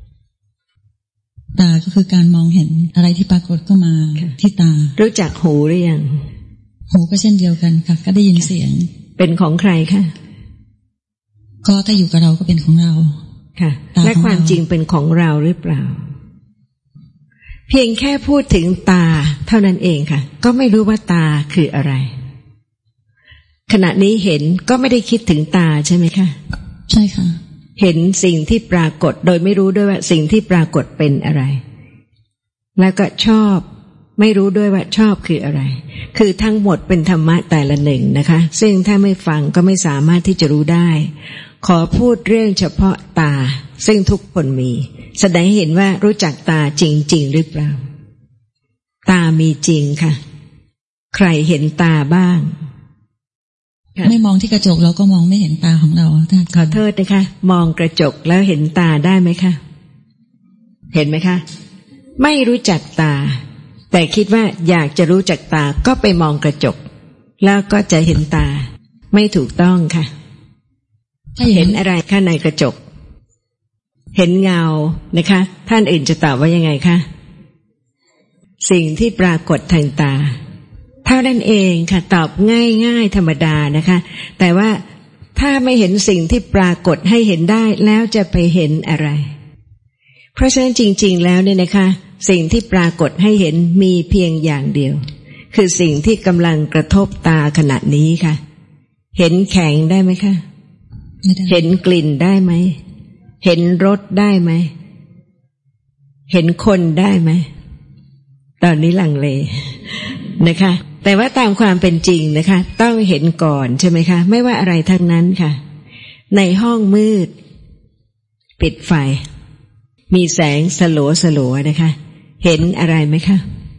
ตาก็คือการมองเห็นอะไรที่ปรากฏก็มาที่ตารู้จักหูหรือยังหูก็เช่นเดียวกันค่ะก็ได้ยินเสียงเป็นของใครคะก็ถ้าอยู่กับเราก็เป็นของเราค่ะและความจริงเป็นของเราหรือเปล่าเพียงแค่พูดถึงตาเท่านั้นเองค่ะก็ไม่รู้ว่าตาคืออะไรขณะนี้เห็นก็ไม่ได้คิดถึงตาใช่ไหมคะใช่ค่ะเห็นสิ่งที่ปรากฏโดยไม่รู้ด้วยว่าสิ่งที่ปรากฏเป็นอะไรแล้วก็ชอบไม่รู้ด้วยว่าชอบคืออะไรคือทั้งหมดเป็นธรรมะแต่ละหนึ่งนะคะซึ่งถ้าไม่ฟังก็ไม่สามารถที่จะรู้ได้ขอพูดเรื่องเฉพาะตาซึ่งทุกคนมีแสดงให้เห็นว่ารู้จักตาจริงๆหรือเปล่าตามีจริงค่ะใครเห็นตาบ้างไม่มองที่กระจกเราก็มองไม่เห็นตาของเราท่านขอโทษนะคะมองกระจกแล้วเห็นตาได้ไหมคะเห็นไหมคะไม่รู้จักตาแต่คิดว่าอยากจะรู้จักตาก็ไปมองกระจกแล้วก็จะเห็นตาไม่ถูกต้องค่ะเห็นอะไรข้างในกระจกเห็นเงานะคะท่านอื่นจะตอบว่ายังไงคะสิ่งที่ปรากฏทางตาเท่านั้นเองค่ะตอบง่ายๆธรรมดานะคะแต่ว่าถ้าไม่เห็นสิ่งที่ปรากฏให้เห็นได้แล้วจะไปเห็นอะไรเพราะฉะนั้นจริงๆแล้วเนี่ยนะคะสิ่งที่ปรากฏให้เห็นมีเพียงอย่างเดียวคือสิ่งที่กำลังกระทบตาขณะนี้ค่ะเห็นแข็งได้ไหมคะเห็นกลิ่นได้ไหมเห็นรสได้ไหมเห็นคนได้ไหมตอนนี้ลังเลนะคะแต่ว่าตามความเป็นจริงนะคะต้องเห็นก่อนใช่ไหมคะไม่ว่าอะไรทั้งนั้นค่ะในห้องมืดปิดไฟมีแสงสลัวสลัวนะคะเห็นอะไรไหมคะ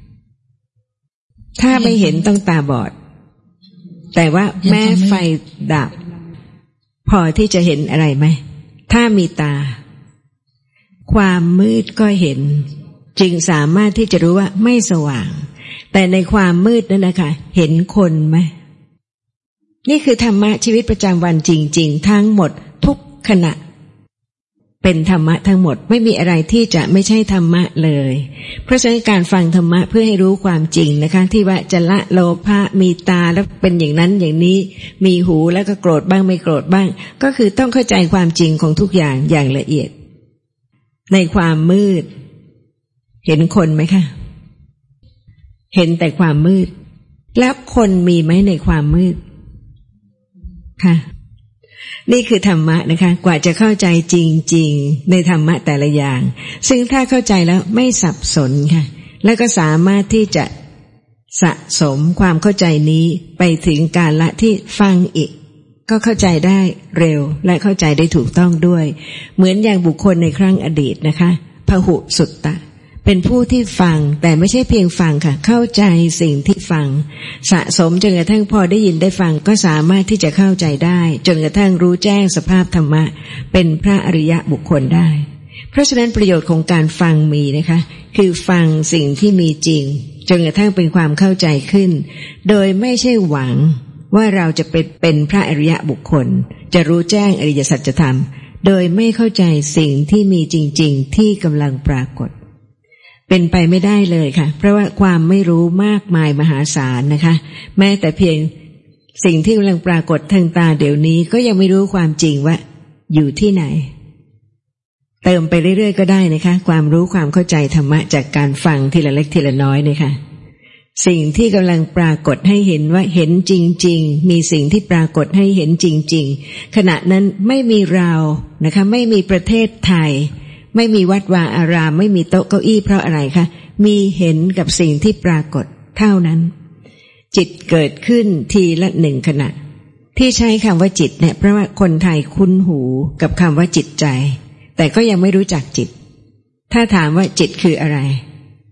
ถ้าไม่เห็นต้องตาบอดแต่ว่าแม้ไฟดับพอที่จะเห็นอะไรไหมถ้ามีตาความมืดก็เห็นจึงสามารถที่จะรู้ว่าไม่สว่างแต่ในความมืดนั่นนะคะเห็นคนไหมนี่คือธรรมะชีวิตประจำวันจริงๆทั้งหมดทุกขณะเป็นธรรมะทั้งหมดไม่มีอะไรที่จะไม่ใช่ธรรมะเลยเพราะฉะนั้นการฟังธรรมะเพื่อให้รู้ความจริงนะคะที่ว่าจะละโลภะมีตาแล้วเป็นอย่างนั้นอย่างนี้มีหูแล้วก็โกรธบ้างไม่โกรธบ้างก็คือต้องเข้าใจความจริงของทุกอย่างอย่างละเอียดในความมืดเห็นคนไหมคะเห็นแต่ความมืดแล้วคนมีไหมในความมืดค่ะนี่คือธรรมะนะคะกว่าจะเข้าใจจริงๆในธรรมะแต่ละอย่างซึ่งถ้าเข้าใจแล้วไม่สับสนค่ะแล้วก็สามารถที่จะสะสมความเข้าใจนี้ไปถึงกาลที่ฟังอีกก็เข้าใจได้เร็วและเข้าใจได้ถูกต้องด้วยเหมือนอย่างบุคคลในครั้งอดีตนะคะพหุสุตตะเป็นผู้ที่ฟังแต่ไม่ใช่เพียงฟังค่ะเข้าใจสิ่งที่ฟังสะสมจนกระทั่งพอได้ยินได้ฟังก็สามารถที่จะเข้าใจได้จนกระทั่งรู้แจ้งสภาพธรรมะเป็นพระอริยะบุคคลได้เพราะฉะนั้นประโยชน์ของการฟังมีนะคะคือฟังสิ่งที่มีจริงจนกระทั่งเป็นความเข้าใจขึ้นโดยไม่ใช่หวังว่าเราจะเป็นเป็นพระอริยะบุคคลจะรู้แจ้งอริยสัจธรรมโดยไม่เข้าใจสิ่งที่มีจริงๆที่กำลังปรากฏเป็นไปไม่ได้เลยค่ะเพราะว่าความไม่รู้มากมายมหาศาลนะคะแม้แต่เพียงสิ่งที่กำลังปรากฏทางตาเดี๋ยวนี้ก็ยังไม่รู้ความจริงว่าอยู่ที่ไหนเติมไปเรื่อยๆก็ได้นะคะความรู้ความเข้าใจธรรมะจากการฟังทีละเล็กทีละน้อยนะคะสิ่งที่กำลังปรากฏให้เห็นว่าเห็นจริงๆมีสิ่งที่ปรากฏให้เห็นจริงๆขณะนั้นไม่มีเรานะคะไม่มีประเทศไทยไม่มีวัดวาอารามไม่มีโต๊ะเก้าอี้เพราะอะไรคะมีเห็นกับสิ่งที่ปรากฏเท่านั้นจิตเกิดขึ้นทีละหนึ่งขณะที่ใช้คำว่าจิตเนี่ยเพราะว่าคนไทยคุ้นหูกับคำว่าจิตใจแต่ก็ยังไม่รู้จักจิตถ้าถามว่าจิตคืออะไร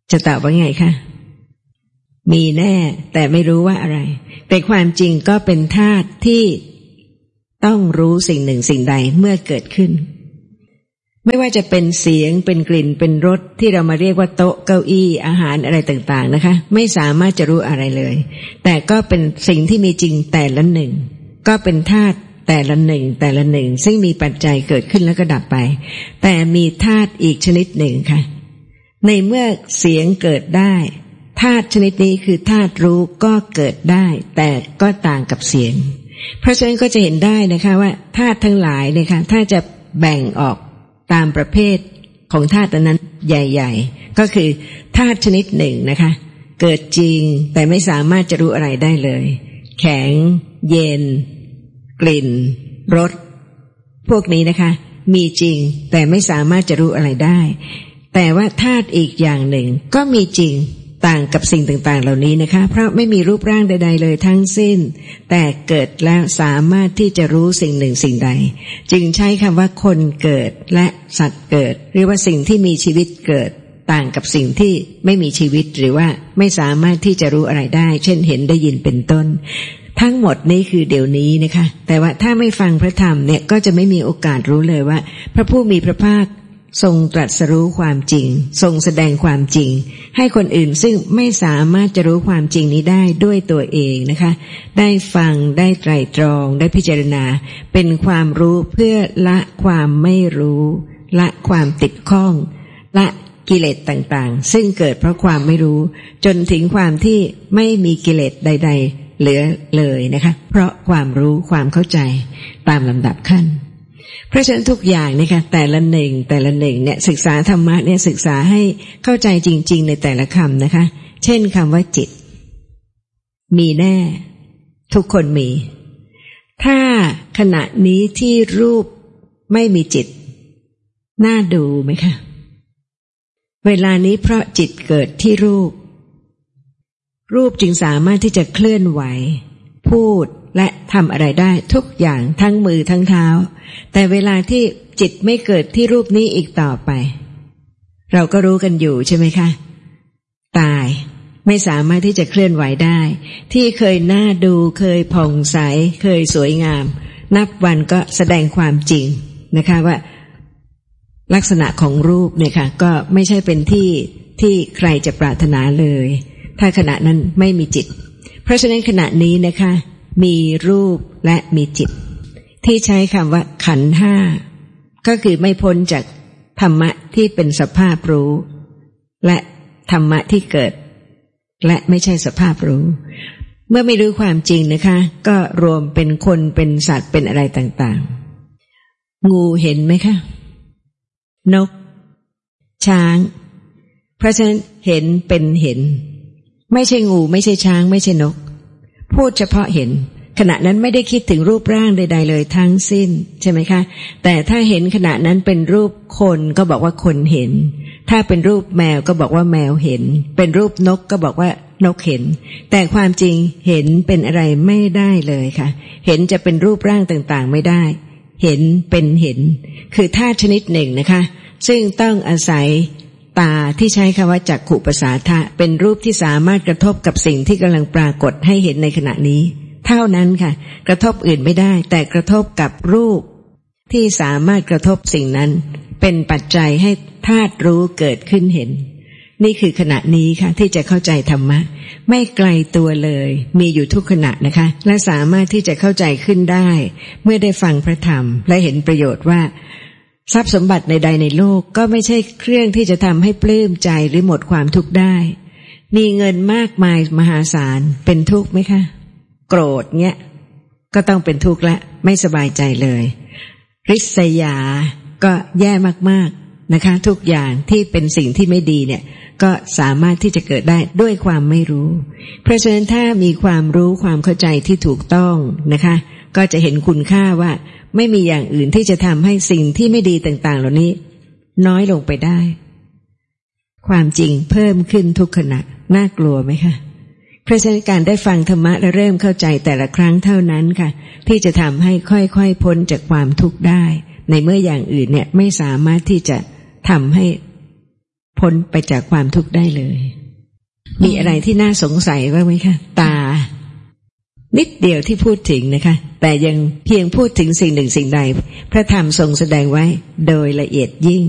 จะตอบว่าไงคะมีแน่แต่ไม่รู้ว่าอะไรแต่ความจริงก็เป็นธาตุที่ต้องรู้สิ่งหนึ่งสิ่งใดเมื่อเกิดขึ้นไม่ว่าจะเป็นเสียงเป็นกลิ่นเป็นรสที่เรามาเรียกว่าโต๊ะเก้าอี้อาหารอะไรต่างๆนะคะไม่สามารถจะรู้อะไรเลยแต่ก็เป็นสิ่งที่มีจริงแต่ละหนึ่งก็เป็นธาตุแต่ละหนึ่งแต่ละหนึ่งซึ่งมีปัจจัยเกิดขึ้นแล้วก็ดับไปแต่มีธาตุอีกชนิดหนึ่งค่ะในเมื่อเสียงเกิดได้ธาตุชนิดนี้คือธาตุรู้ก็เกิดได้แต่ก็ต่างกับเสียงเพราะฉะนั้นก็จะเห็นได้นะคะว่าธาตุทั้งหลายเนี่ยค่ะถ้าจะแบ่งออกตามประเภทของธาตุนั้นใหญ่ๆก็คือธาตุชนิดหนึ่งนะคะเกิดจริงแต่ไม่สามารถจะรู้อะไรได้เลยแข็งเย็นกลิ่นรสพวกนี้นะคะมีจริงแต่ไม่สามารถจะรู้อะไรได้แต่ว่าธาตุอีกอย่างหนึ่งก็มีจริงต่างกับสิ่งต่างๆเหล่านี้นะคะเพราะไม่มีรูปร่างใดๆเลยทั้งสิ้นแต่เกิดแล้วสามารถที่จะรู้สิ่งหนึ่งสิ่งใดจึงใช้คำว่าคนเกิดและสัตว์เกิดหรือว่าสิ่งที่มีชีวิตเกิดต่างกับสิ่งที่ไม่มีชีวิตหรือว่าไม่สามารถที่จะรู้อะไรได้เช่นเห็นได้ยินเป็นต้นทั้งหมดนี้คือเดี๋ยวนี้นะคะแต่ว่าถ้าไม่ฟังพระธรรมเนี่ยก็จะไม่มีโอกาสรู้เลยว่าพระผู้มีพระภาคทรงตรัสรู้ความจริงทรงแสดงความจริงให้คนอื่นซึ่งไม่สามารถจะรู้ความจริงนี้ได้ด้วยตัวเองนะคะได้ฟังได้ไตร่ตรองได้พิจารณาเป็นความรู้เพื่อละความไม่รู้ละความติดข้องละกิเลสต่างๆซึ่งเกิดเพราะความไม่รู้จนถึงความที่ไม่มีกิเลสใดๆเหลือเลยนะคะเพราะความรู้ความเข้าใจตามลำดับขั้นเพราะฉะนั้นทุกอย่างนะคะแต่ละหนึ่งแต่ละหนึ่งเนี่ยศึกษาธรรมะเนี่ยศึกษาให้เข้าใจจริงๆในแต่ละคำนะคะเช่นคำว่าจิตมีแน่ทุกคนมีถ้าขณะนี้ที่รูปไม่มีจิตน่าดูไหมคะเวลานี้เพราะจิตเกิดที่รูปรูปจึงสามารถที่จะเคลื่อนไหวพูดและทำอะไรได้ทุกอย่างทั้งมือทั้งเท้าแต่เวลาที่จิตไม่เกิดที่รูปนี้อีกต่อไปเราก็รู้กันอยู่ใช่ไหมคะตายไม่สามารถที่จะเคลื่อนไหวได้ที่เคยน่าดูเคยผ่องใสเคยสวยงามนับวันก็แสดงความจริงนะคะว่าลักษณะของรูปเนี่ยค่ะก็ไม่ใช่เป็นที่ที่ใครจะปรารถนาเลยถ้าขณะนั้นไม่มีจิตเพราะฉะนั้นขณะนี้นะคะมีรูปและมีจิตที่ใช้คำว่าขันธ์ห้าก็คือไม่พ้นจากธรรมะที่เป็นสภาพรู้และธรรมะที่เกิดและไม่ใช่สภาพรู้เมื่อไม่รู้ความจริงนะคะก็รวมเป็นคนเป็นสัตว์เป็นอะไรต่างๆงูเห็นไหมคะนกช้างเพราะฉะนั้นเห็นเป็นเห็นไม่ใช่งูไม่ใช่ช้างไม่ใช่นกพูดเฉพาะเห็นขณะนั้นไม่ได้คิดถึงรูปร่างใดๆเลยทั้งสิ้นใช่ไหมคะแต่ถ้าเห็นขณะนั้นเป็นรูปคนก็บอกว่าคนเห็นถ้าเป็นรูปแมวก็บอกว่าแมวเห็นเป็นรูปนกก็บอกว่านกเห็นแต่ความจริงเห็นเป็นอะไรไม่ได้เลยค่ะเห็นจะเป็นรูปร่างต่างๆไม่ได้เห็นเป็นเห็นคือธาตุชนิดหนึ่งนะคะซึ่งต้องอาศัยตาที่ใช้คำว่าจักขุประสาทะเป็นรูปที่สามารถกระทบกับสิ่งที่กำลังปรากฏให้เห็นในขณะนี้เท่านั้นค่ะกระทบอื่นไม่ได้แต่กระทบกับรูปที่สามารถกระทบสิ่งนั้นเป็นปัจจัยให้ธาตุรู้เกิดขึ้นเห็นนี่คือขณะนี้ค่ะที่จะเข้าใจธรรมะไม่ไกลตัวเลยมีอยู่ทุกขณะนะคะและสามารถที่จะเข้าใจขึ้นได้เมื่อได้ฟังพระธรรมและเห็นประโยชน์ว่าทรัพย์สมบัติใดๆในโลกก็ไม่ใช่เครื่องที่จะทำให้ปลื้มใจหรือหมดความทุกข์ได้มีเงินมากมายมหาศาลเป็นทุกข์ไหมคะโกรธเงี้ยก็ต้องเป็นทุกข์และไม่สบายใจเลยริษยาก็แย่มากๆนะคะทุกอย่างที่เป็นสิ่งที่ไม่ดีเนี่ยก็สามารถที่จะเกิดได้ด้วยความไม่รู้เพราะฉะนั้นถ้ามีความรู้ความเข้าใจที่ถูกต้องนะคะก็จะเห็นคุณค่าว่าไม่มีอย่างอื่นที่จะทำให้สิ่งที่ไม่ดีต่างๆเหล่านี้น้อยลงไปได้ความจริงเพิ่มขึ้นทุกขณะน่ากลัวไหมคะเพราะฉะนั้นการได้ฟังธรรมะและเริ่มเข้าใจแต่ละครั้งเท่านั้นค่ะที่จะทำให้ค่อยๆพ้นจากความทุกข์ได้ในเมื่ออย่างอื่นเนี่ยไม่สามารถที่จะทำให้พ้นไปจากความทุกข์ได้เลยมีอะไรที่น่าสงสัยบ้างไหมคะตานิดเดียวที่พูดถึงนะคะแต่ยังเพียงพูดถึงสิ่งหนึ่งสิ่งใดพระธรรมทรงแสดงไว้โดยละเอียดยิ่ง